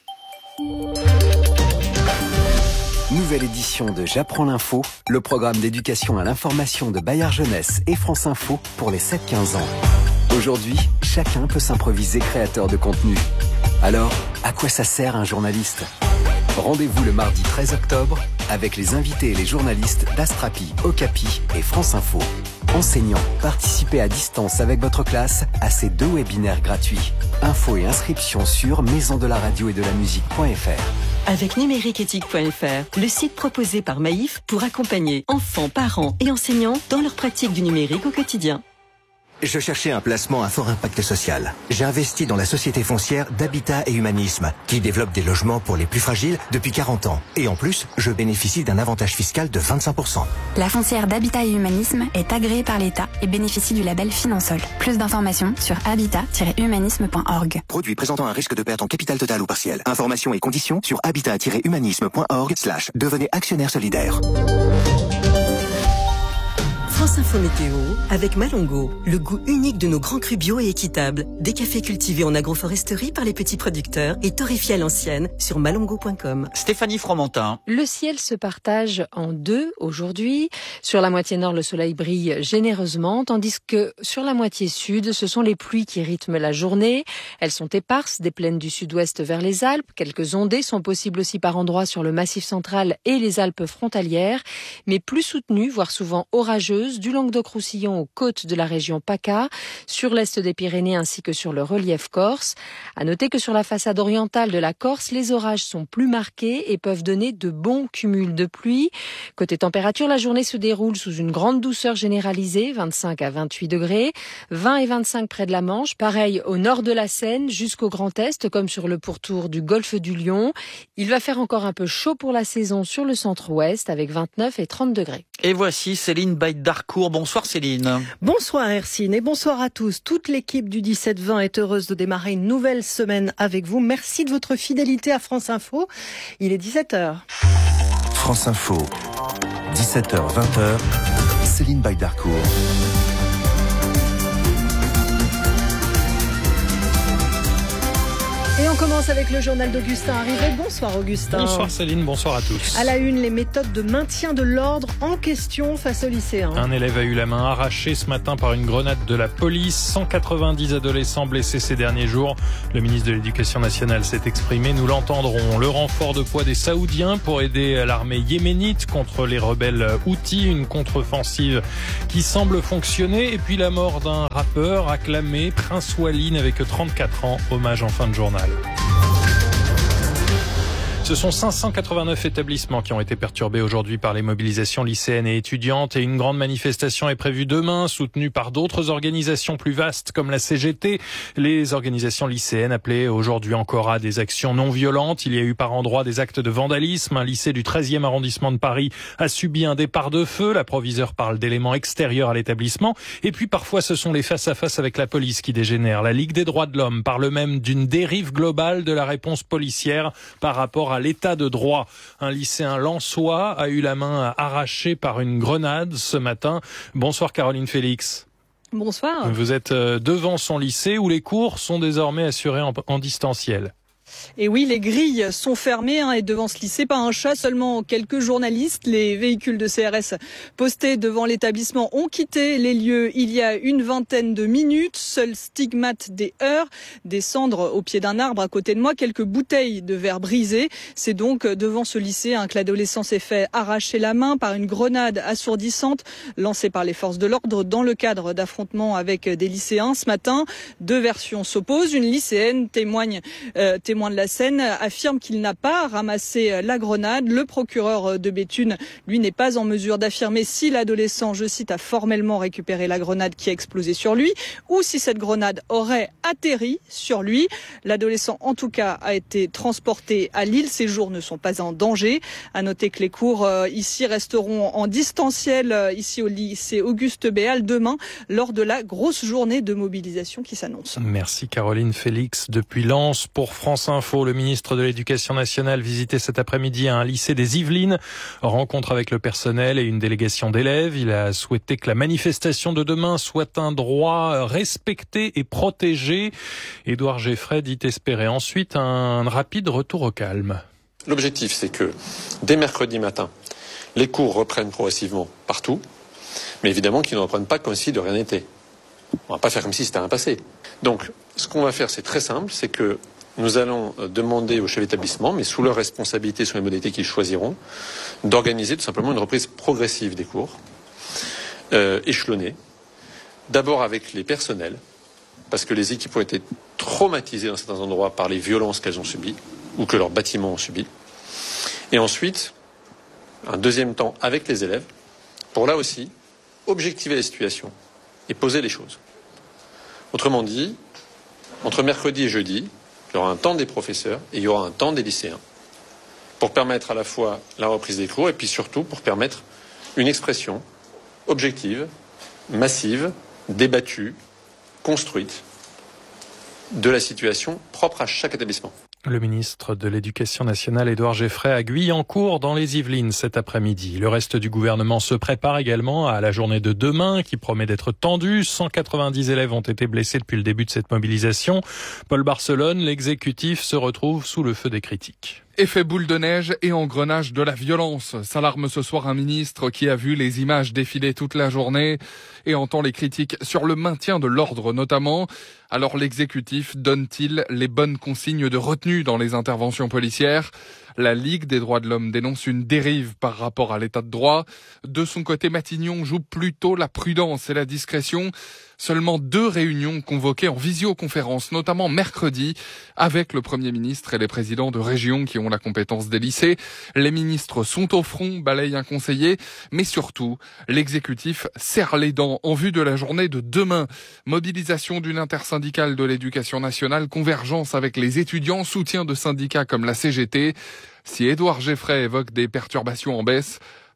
Nouvelle édition de J'apprends l'info, le programme d'éducation à l'information de Bayard Jeunesse et France Info pour les sept quinze ans. Aujourd'hui, chacun peut s'improviser créateur de contenu. Alors, à quoi ça sert un journaliste ? Rendez-vous le mardi treize octobre avec les invités et les journalistes d'Astrapi, Okapi et France Info. Enseignants, participez à distance avec votre classe à ces deux webinaires gratuits. Infos et inscriptions sur maison de la radio et de la musique point f r. Avec numériqueéthique point f r, le site proposé par Maïf pour accompagner enfants, parents et enseignants dans leur pratique du numérique au quotidien. Je cherchais un placement à fort impact social. J'ai investi dans la société foncière d'Habitat et Humanisme, qui développe des logements pour les plus fragiles depuis quarante ans. Et en plus, je bénéficie d'un avantage fiscal de vingt-cinq pour cent. La foncière d'Habitat et Humanisme est agréée par l'État et bénéficie du label Finansol. Plus d'informations sur habitat tiret humanisme point org. Produit présentant un risque de perte en capital total ou partiel. Informations et conditions sur habitat tiret humanisme point org slash devenez actionnaire solidaire. France Info Météo avec Malongo, le goût unique de nos grands crus bio et équitables. Des cafés cultivés en agroforesterie par les petits producteurs et torréfiés à l'ancienne sur malongo point com. Stéphanie Fromentin. Le ciel se partage en deux aujourd'hui. Sur la moitié nord, le soleil brille généreusement, tandis que sur la moitié sud, ce sont les pluies qui rythment la journée. Elles sont éparses des plaines du sud-ouest vers les Alpes. Quelques ondées sont possibles aussi par endroits sur le Massif central et les Alpes frontalières, mais plus soutenues, voire souvent orageuses, du Languedoc-Roussillon aux côtes de la région PACA, sur l'est des Pyrénées ainsi que sur le relief corse. À noter que sur la façade orientale de la Corse, les orages sont plus marqués et peuvent donner de bons cumuls de pluie. Côté température, la journée se déroule sous une grande douceur généralisée, vingt-cinq à vingt-huit degrés, vingt et vingt-cinq près de la Manche, pareil au nord de la Seine jusqu'au Grand Est, comme sur le pourtour du golfe du Lion. Il va faire encore un peu chaud pour la saison sur le centre-ouest avec vingt-neuf et trente degrés. Et voici Céline Baïd-Darc Baydarcourt. Bonsoir Céline. Bonsoir Hercine et bonsoir à tous. Toute l'équipe du dix-sept vingt est heureuse de démarrer une nouvelle semaine avec vous. Merci de votre fidélité à France Info. Il est dix-sept heures. France Info, dix-sept heures vingt, Céline Baydarcourt. Et on commence avec le journal d'Augustin Arrivé. Bonsoir Augustin. Bonsoir Céline, bonsoir à tous. À la une, les méthodes de maintien de l'ordre en question face aux lycéens. Un élève a eu la main arrachée ce matin par une grenade de la police. cent quatre-vingt-dix adolescents blessés ces derniers jours. Le ministre de l'Éducation nationale s'est exprimé. Nous l'entendrons. Le renfort de poids des Saoudiens pour aider l'armée yéménite contre les rebelles Houthis. Une contre-offensive qui semble fonctionner. Et puis la mort d'un rappeur acclamé, Prince Waline, avec trente-quatre ans. Hommage en fin de journal. Ce sont cinq cent quatre-vingt-neuf établissements qui ont été perturbés aujourd'hui par les mobilisations lycéennes et étudiantes et une grande manifestation est prévue demain, soutenue par d'autres organisations plus vastes comme la C G T. Les organisations lycéennes appelaient aujourd'hui encore à des actions non violentes. Il y a eu par endroits des actes de vandalisme. Un lycée du treizième arrondissement de Paris a subi un départ de feu. La proviseure parle d'éléments extérieurs à l'établissement. Et puis parfois ce sont les face-à-face avec la police qui dégénèrent. La Ligue des droits de l'homme parle même d'une dérive globale de la réponse policière par rapport à l'état de droit. Un lycéen lensois a eu la main arrachée par une grenade ce matin. Bonsoir Caroline Félix. Bonsoir. Vous êtes devant son lycée où les cours sont désormais assurés en, en distanciel. Et oui, les grilles sont fermées hein, et devant ce lycée, pas un chat, seulement quelques journalistes. Les véhicules de C R S postés devant l'établissement ont quitté les lieux il y a une vingtaine de minutes. Seul stigmate des heurts, des cendres au pied d'un arbre à côté de moi, quelques bouteilles de verre brisées. C'est donc devant ce lycée hein, que l'adolescent s'est fait arracher la main par une grenade assourdissante lancée par les forces de l'ordre dans le cadre d'affrontements avec des lycéens. Ce matin, deux versions s'opposent. Une lycéenne témoigne, euh, témoigne de la scène affirme qu'il n'a pas ramassé la grenade. Le procureur de Béthune, lui, n'est pas en mesure d'affirmer si l'adolescent, je cite, a formellement récupéré la grenade qui a explosé sur lui ou si cette grenade aurait atterri sur lui. L'adolescent, en tout cas, a été transporté à Lille. Ses jours ne sont pas en danger. À noter que les cours euh, ici resteront en distanciel euh, ici au lycée Auguste Béal demain lors de la grosse journée de mobilisation qui s'annonce. Merci Caroline Félix. Depuis Lens pour France Info, le ministre de l'Éducation nationale visitait cet après-midi un lycée des Yvelines. Rencontre avec le personnel et une délégation d'élèves. Il a souhaité que la manifestation de demain soit un droit respecté et protégé. Édouard Geffray dit espérer ensuite un rapide retour au calme. L'objectif, c'est que dès mercredi matin, les cours reprennent progressivement partout, mais évidemment qu'ils ne reprennent pas comme si de rien n'était. On va pas faire comme si c'était un passé. Donc, ce qu'on va faire, c'est très simple, c'est que nous allons demander aux chefs d'établissement, mais sous leur responsabilité, sur les modalités qu'ils choisiront, d'organiser tout simplement une reprise progressive des cours, euh, échelonnée. D'abord avec les personnels, parce que les équipes ont été traumatisées dans certains endroits par les violences qu'elles ont subies, ou que leurs bâtiments ont subies. Et ensuite, un deuxième temps avec les élèves, pour là aussi, objectiver la situation et poser les choses. Autrement dit, entre mercredi et jeudi, il y aura un temps des professeurs et il y aura un temps des lycéens pour permettre à la fois la reprise des cours et puis surtout pour permettre une expression objective, massive, débattue, construite de la situation propre à chaque établissement. Le ministre de l'Éducation nationale, Édouard Geffray, à Guyancourt, dans les Yvelines, cet après-midi. Le reste du gouvernement se prépare également à la journée de demain, qui promet d'être tendue. cent quatre-vingt-dix élèves ont été blessés depuis le début de cette mobilisation. Paul Barcelone, l'exécutif se retrouve sous le feu des critiques. Effet boule de neige et engrenage de la violence. S'alarme ce soir un ministre qui a vu les images défiler toute la journée et entend les critiques sur le maintien de l'ordre notamment. Alors l'exécutif donne-t-il les bonnes consignes de retenue dans les interventions policières ? La Ligue des droits de l'homme dénonce une dérive par rapport à l'état de droit. De son côté, Matignon joue plutôt la prudence et la discrétion. Seulement deux réunions convoquées en visioconférence, notamment mercredi, avec le Premier ministre et les présidents de régions qui ont la compétence des lycées. Les ministres sont au front, balayent un conseiller, mais surtout, l'exécutif serre les dents en vue de la journée de demain. Mobilisation d'une intersyndicale de l'éducation nationale, convergence avec les étudiants, soutien de syndicats comme la C G T. Si Édouard Geffray évoque des perturbations en baisse,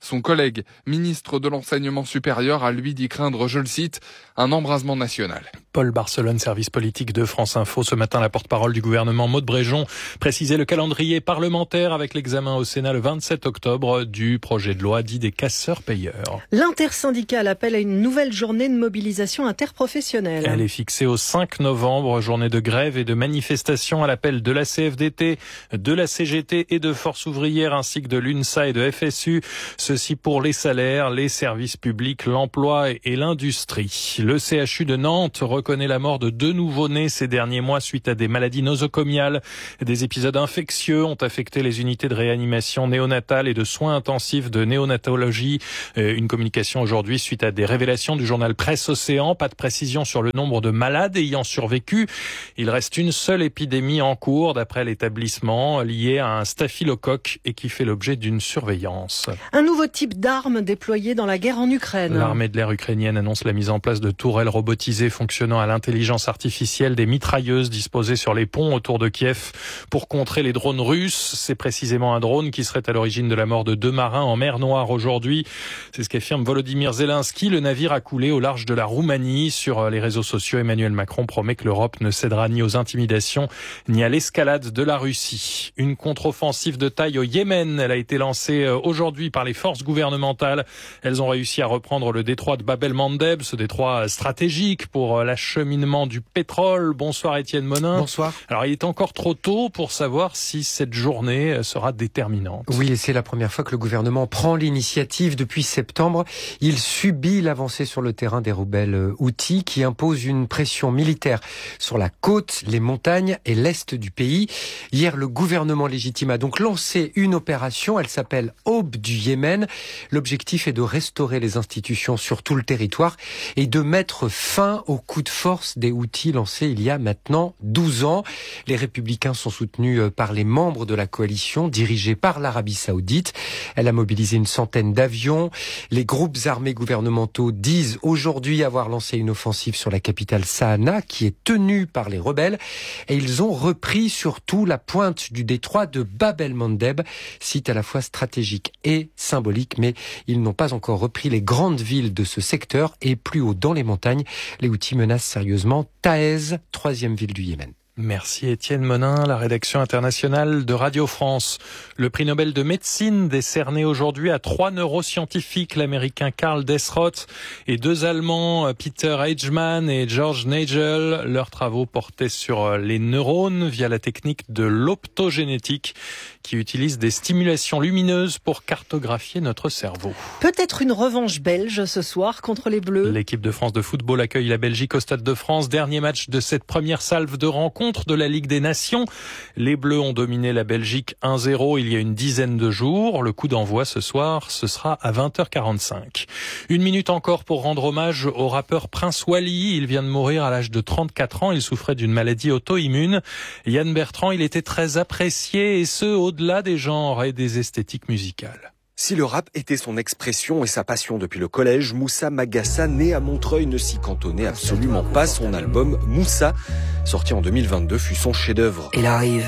Son collègue, ministre de l'Enseignement supérieur, a lui dit craindre, je le cite, un embrasement national. Paul Barcelone, service politique de France Info. Ce matin, la porte-parole du gouvernement, Maud Bréjon, précisait le calendrier parlementaire avec l'examen au Sénat le vingt-sept octobre du projet de loi dit des casseurs-payeurs. L'intersyndicale appelle à une nouvelle journée de mobilisation interprofessionnelle. Elle est fixée au cinq novembre, journée de grève et de manifestation à l'appel de la C F D T, de la C G T et de Force ouvrière ainsi que de l'UNSA et de F S U. Ceci pour les salaires, les services publics, l'emploi et l'industrie. Le C H U de Nantes reconnaît la mort de deux nouveau-nés ces derniers mois suite à des maladies nosocomiales. Des épisodes infectieux ont affecté les unités de réanimation néonatale et de soins intensifs de néonatologie. Une communication aujourd'hui suite à des révélations du journal Presse Océan. Pas de précision sur le nombre de malades ayant survécu. Il reste une seule épidémie en cours d'après l'établissement liée à un staphylocoque et qui fait l'objet d'une surveillance. Un nouveau type d'arme déployé dans la guerre en Ukraine. L'armée de l'air ukrainienne annonce la mise en place de tourelles robotisées fonctionnant à l'intelligence artificielle, des mitrailleuses disposées sur les ponts autour de Kiev pour contrer les drones russes. C'est précisément un drone qui serait à l'origine de la mort de deux marins en mer Noire aujourd'hui. C'est ce qu'affirme Volodymyr Zelensky. Le navire a coulé au large de la Roumanie. Sur les réseaux sociaux, Emmanuel Macron promet que l'Europe ne cédera ni aux intimidations ni à l'escalade de la Russie. Une contre-offensive de taille au Yémen. Elle a été lancée aujourd'hui par les forces gouvernementales. Elles ont réussi à reprendre le détroit de Bab el-Mandeb, ce détroit stratégique pour l'acheminement du pétrole. Bonsoir Étienne Monin. Bonsoir. Alors il est encore trop tôt pour savoir si cette journée sera déterminante. Oui, et c'est la première fois que le gouvernement prend l'initiative depuis septembre. Il subit l'avancée sur le terrain des rebelles Houthis qui imposent une pression militaire sur la côte, les montagnes et l'est du pays. Hier, le gouvernement légitime a donc lancé une opération. Elle s'appelle Aube du Yémen. L'objectif est de restaurer les institutions sur tout le territoire et de mettre fin au coup de force des Houthis lancé il y a maintenant douze ans. Les républicains sont soutenus par les membres de la coalition dirigée par l'Arabie Saoudite. Elle a mobilisé une centaine d'avions. Les groupes armés gouvernementaux disent aujourd'hui avoir lancé une offensive sur la capitale Sanaa qui est tenue par les rebelles et ils ont repris surtout la pointe du détroit de Bab el-Mandeb, site à la fois stratégique et symbolique, mais ils n'ont pas encore repris les grandes villes de ce secteur et plus haut dans les montagnes, les Houthis menacent sérieusement Taïz, troisième ville du Yémen. Merci Étienne Monin, la rédaction internationale de Radio France. Le prix Nobel de médecine décerné aujourd'hui à trois neuroscientifiques, l'américain Karl Desroth et deux Allemands, Peter Eichmann et George Nagel. Leurs travaux portaient sur les neurones via la technique de l'optogénétique qui utilise des stimulations lumineuses pour cartographier notre cerveau. Peut-être une revanche belge ce soir contre les Bleus. L'équipe de France de football accueille la Belgique au Stade de France. Dernier match de cette première salve de rencontre de la Ligue des Nations. Les Bleus ont dominé la Belgique un zéro il y a une dizaine de jours. Le coup d'envoi ce soir, ce sera à vingt heures quarante-cinq. Une minute encore pour rendre hommage au rappeur Prince Wally. Il vient de mourir à l'âge de trente-quatre ans. Il souffrait d'une maladie auto-immune. Yann Bertrand, il était très apprécié et ce, au-delà des genres et des esthétiques musicales. Si le rap était son expression et sa passion depuis le collège, Moussa Magassa, né à Montreuil, ne s'y cantonnait absolument pas. Son album Moussa, sorti en deux mille vingt-deux, fut son chef-d'œuvre. Il arrive.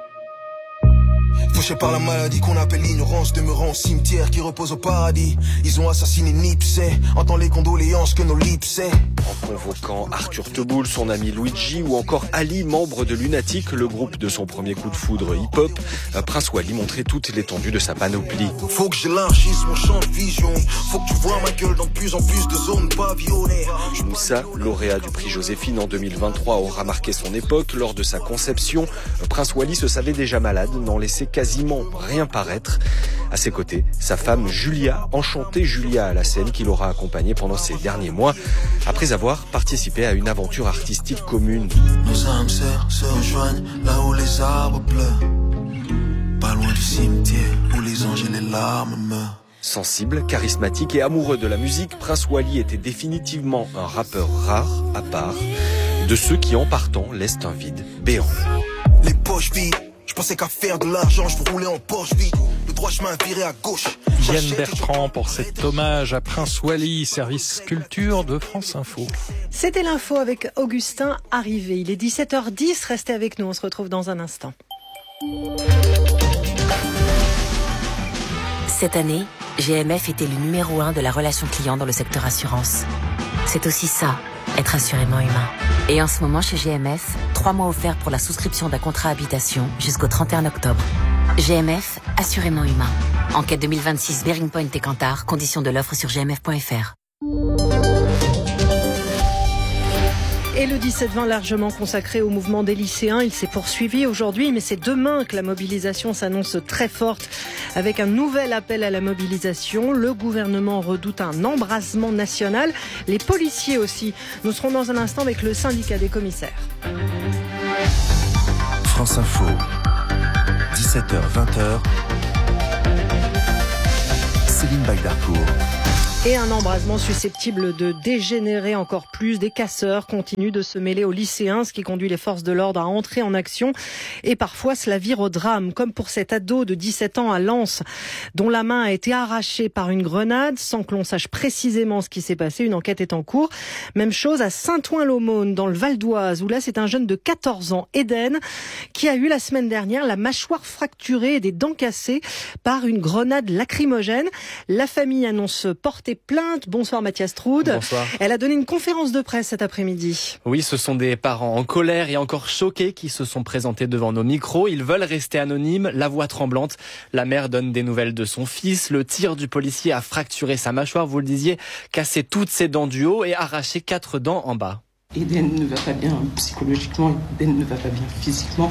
Touché par la maladie qu'on appelle l'ignorance, demeurant au cimetière qui repose au paradis. Ils ont assassiné Nipsey, entend les condoléances que nos lips. En convoquant Arthur Teboul, son ami Luigi ou encore Ali, membre de Lunatic, le groupe de son premier coup de foudre hip-hop, Prince Wally montrait toute l'étendue de sa panoplie. Faut que j'élargisse mon champ de vision, faut que tu vois ma gueule dans de plus en plus de zones pavillonnées. Moussa, lauréat du prix Joséphine en deux mille vingt-trois, aura marqué son époque. Lors de sa conception, Prince Wally se savait déjà malade, n'en laissait quasiment rien paraître. À ses côtés, sa femme Julia, enchantée Julia à la scène, qui l'aura accompagnée pendant ces derniers mois, après avoir participé à une aventure artistique commune. Nos âmes sœurs se rejoignent là où les arbres pleurent, pas loin du cimetière où les anges et les larmes meurent. Sensible, charismatique et amoureux de la musique, Prince Wally était définitivement un rappeur rare, à part, de ceux qui en partant laissent un vide béant. Les poches vides. Je pensais qu'à faire de l'argent, je veux rouler en Porsche vide. Le droit chemin viré à gauche. Yann Bertrand pour cet hommage à Prince Wally, service culture de France Info. C'était l'info avec Augustin Arrivé. Il est dix-sept heures dix, restez avec nous, on se retrouve dans un instant. Cette année, G M F est élu numéro un de la relation client dans le secteur assurance. C'est aussi ça, être assurément humain. Et en ce moment chez G M F, trois mois offerts pour la souscription d'un contrat habitation jusqu'au trente et un octobre. G M F, assurément humain. Enquête deux mille vingt-six, Bearing Point et Kantar, conditions de l'offre sur g m f point f r. Et le dix-sept vingt largement consacré au mouvement des lycéens, il s'est poursuivi aujourd'hui, mais c'est demain que la mobilisation s'annonce très forte. Avec un nouvel appel à la mobilisation, le gouvernement redoute un embrasement national. Les policiers aussi. Nous serons dans un instant avec le syndicat des commissaires. France Info, dix-sept heures vingt. Céline Baydarcourt. Et un embrasement susceptible de dégénérer encore plus. Des casseurs continuent de se mêler aux lycéens, ce qui conduit les forces de l'ordre à entrer en action. Et parfois, cela vire au drame, comme pour cet ado de dix-sept ans à Lens, dont la main a été arrachée par une grenade, sans que l'on sache précisément ce qui s'est passé. Une enquête est en cours. Même chose à Saint-Ouen-l'Aumône, dans le Val d'Oise, où là, c'est un jeune de quatorze ans, Eden, qui a eu la semaine dernière la mâchoire fracturée et des dents cassées par une grenade lacrymogène. La famille annonce porter plainte. Bonsoir Mathias Troud. Bonsoir. Elle a donné une conférence de presse cet après-midi. Oui, ce sont des parents en colère et encore choqués qui se sont présentés devant nos micros. Ils veulent rester anonymes, la voix tremblante. La mère donne des nouvelles de son fils. Le tir du policier a fracturé sa mâchoire, vous le disiez, cassé toutes ses dents du haut et arraché quatre dents en bas. Eden ne va pas bien psychologiquement, Eden ne va pas bien physiquement.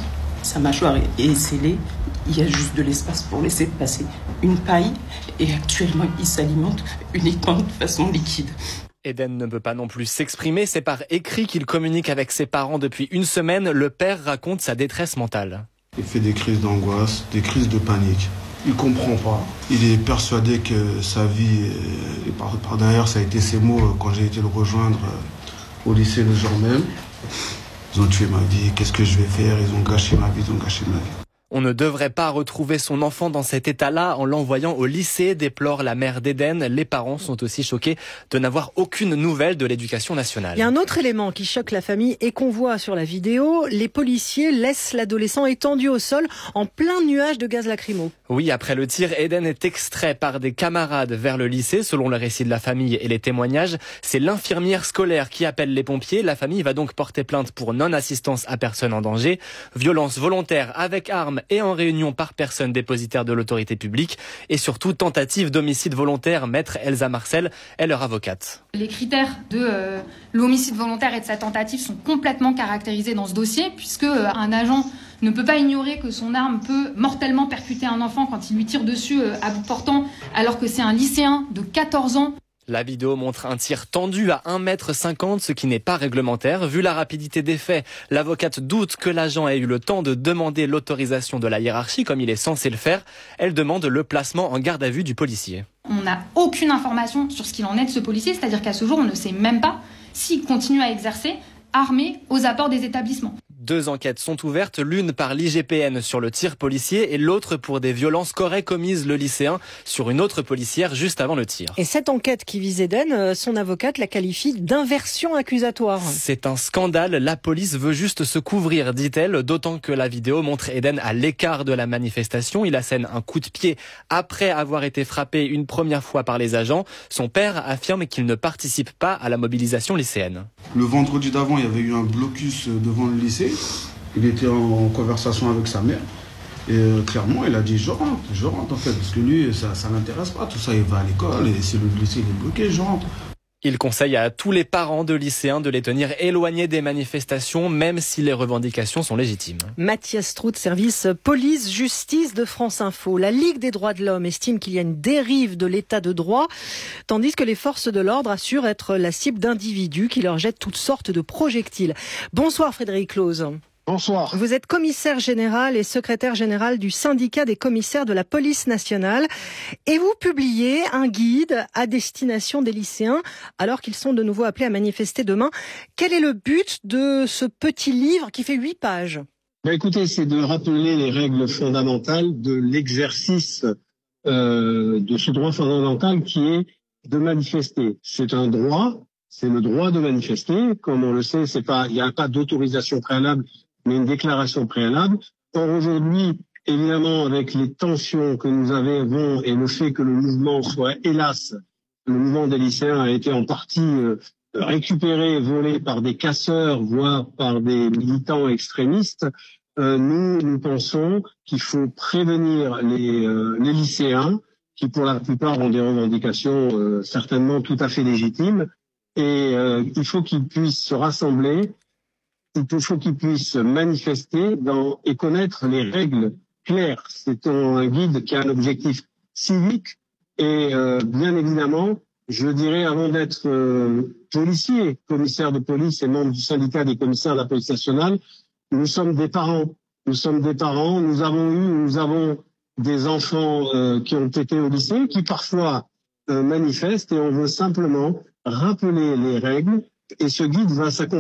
Sa mâchoire est scellée. Il y a juste de l'espace pour laisser passer une paille et actuellement il s'alimente uniquement de façon liquide. Eden ne peut pas non plus s'exprimer, c'est par écrit qu'il communique avec ses parents depuis une semaine. Le père raconte sa détresse mentale. Il fait des crises d'angoisse, des crises de panique. Il comprend pas. Il est persuadé que sa vie, et par, par derrière ça a été ses mots quand j'ai été le rejoindre au lycée le jour même. Ils ont tué ma vie, qu'est-ce que je vais faire? Ils ont gâché ma vie, ils ont gâché ma vie. On ne devrait pas retrouver son enfant dans cet état-là en l'envoyant au lycée, déplore la mère d'Eden. Les parents sont aussi choqués de n'avoir aucune nouvelle de l'éducation nationale. Il y a un autre élément qui choque la famille et qu'on voit sur la vidéo. Les policiers laissent l'adolescent étendu au sol en plein nuage de gaz lacrymo. Oui, après le tir, Eden est extrait par des camarades vers le lycée. Selon le récit de la famille et les témoignages, c'est l'infirmière scolaire qui appelle les pompiers. La famille va donc porter plainte pour non-assistance à personne en danger, violence volontaire avec arme et en réunion par personne dépositaire de l'autorité publique et surtout tentative d'homicide volontaire. Maître Elsa Marcel est leur avocate. Les critères de euh, l'homicide volontaire et de sa tentative sont complètement caractérisés dans ce dossier puisque euh, un agent ne peut pas ignorer que son arme peut mortellement percuter un enfant quand il lui tire dessus euh, à bout portant alors que c'est un lycéen de quatorze ans. La vidéo montre un tir tendu à un mètre cinquante, ce qui n'est pas réglementaire. Vu la rapidité des faits, l'avocate doute que l'agent ait eu le temps de demander l'autorisation de la hiérarchie, comme il est censé le faire. Elle demande le placement en garde à vue du policier. On n'a aucune information sur ce qu'il en est de ce policier, c'est-à-dire qu'à ce jour, on ne sait même pas s'il continue à exercer armé aux apports des établissements. Deux enquêtes sont ouvertes, l'une par l'I G P N sur le tir policier et l'autre pour des violences qu'aurait commises le lycéen sur une autre policière juste avant le tir. Et cette enquête qui vise Eden, son avocate la qualifie d'inversion accusatoire. C'est un scandale, la police veut juste se couvrir, dit-elle, d'autant que la vidéo montre Eden à l'écart de la manifestation. Il assène un coup de pied après avoir été frappé une première fois par les agents. Son père affirme qu'il ne participe pas à la mobilisation lycéenne. Le vendredi d'avant, il y avait eu un blocus devant le lycée. Il était en conversation avec sa mère. Et euh, clairement, il a dit « je rentre, je rentre en fait ». Parce que lui, ça ne l'intéresse pas. Tout ça, il va à l'école et si le lycée il est bloqué, je rentre. Il conseille à tous les parents de lycéens de les tenir éloignés des manifestations, même si les revendications sont légitimes. Mathias Strout, service police-justice de France Info. La Ligue des droits de l'homme estime qu'il y a une dérive de l'état de droit, tandis que les forces de l'ordre assurent être la cible d'individus qui leur jettent toutes sortes de projectiles. Bonsoir Frédéric Close. Bonsoir. Vous êtes commissaire général et secrétaire général du syndicat des commissaires de la police nationale et vous publiez un guide à destination des lycéens alors qu'ils sont de nouveau appelés à manifester demain. Quel est le but de ce petit livre qui fait huit pages ? Ben écoutez, c'est de rappeler les règles fondamentales de l'exercice euh, de ce droit fondamental qui est de manifester. C'est un droit, c'est le droit de manifester. Comme on le sait, c'est pas, il n'y a pas d'autorisation préalable, mais une déclaration préalable. Or, aujourd'hui, évidemment, avec les tensions que nous avons et le fait que le mouvement soit, hélas, le mouvement des lycéens a été en partie euh, récupéré, volé par des casseurs, voire par des militants extrémistes, euh, nous, nous pensons qu'il faut prévenir les, euh, les lycéens, qui pour la plupart ont des revendications euh, certainement tout à fait légitimes, et euh, il faut qu'ils puissent se rassembler, il faut qu'ils puissent manifester dans, et connaître les règles claires. C'est un guide qui a un objectif civique et euh, bien évidemment, je dirais avant d'être euh, policier, commissaire de police et membre du syndicat des commissaires de la police nationale, nous sommes des parents. Nous sommes des parents, nous avons eu, nous avons des enfants euh, qui ont été au lycée, qui parfois euh, manifestent et on veut simplement rappeler les règles et ce guide va s'accompagner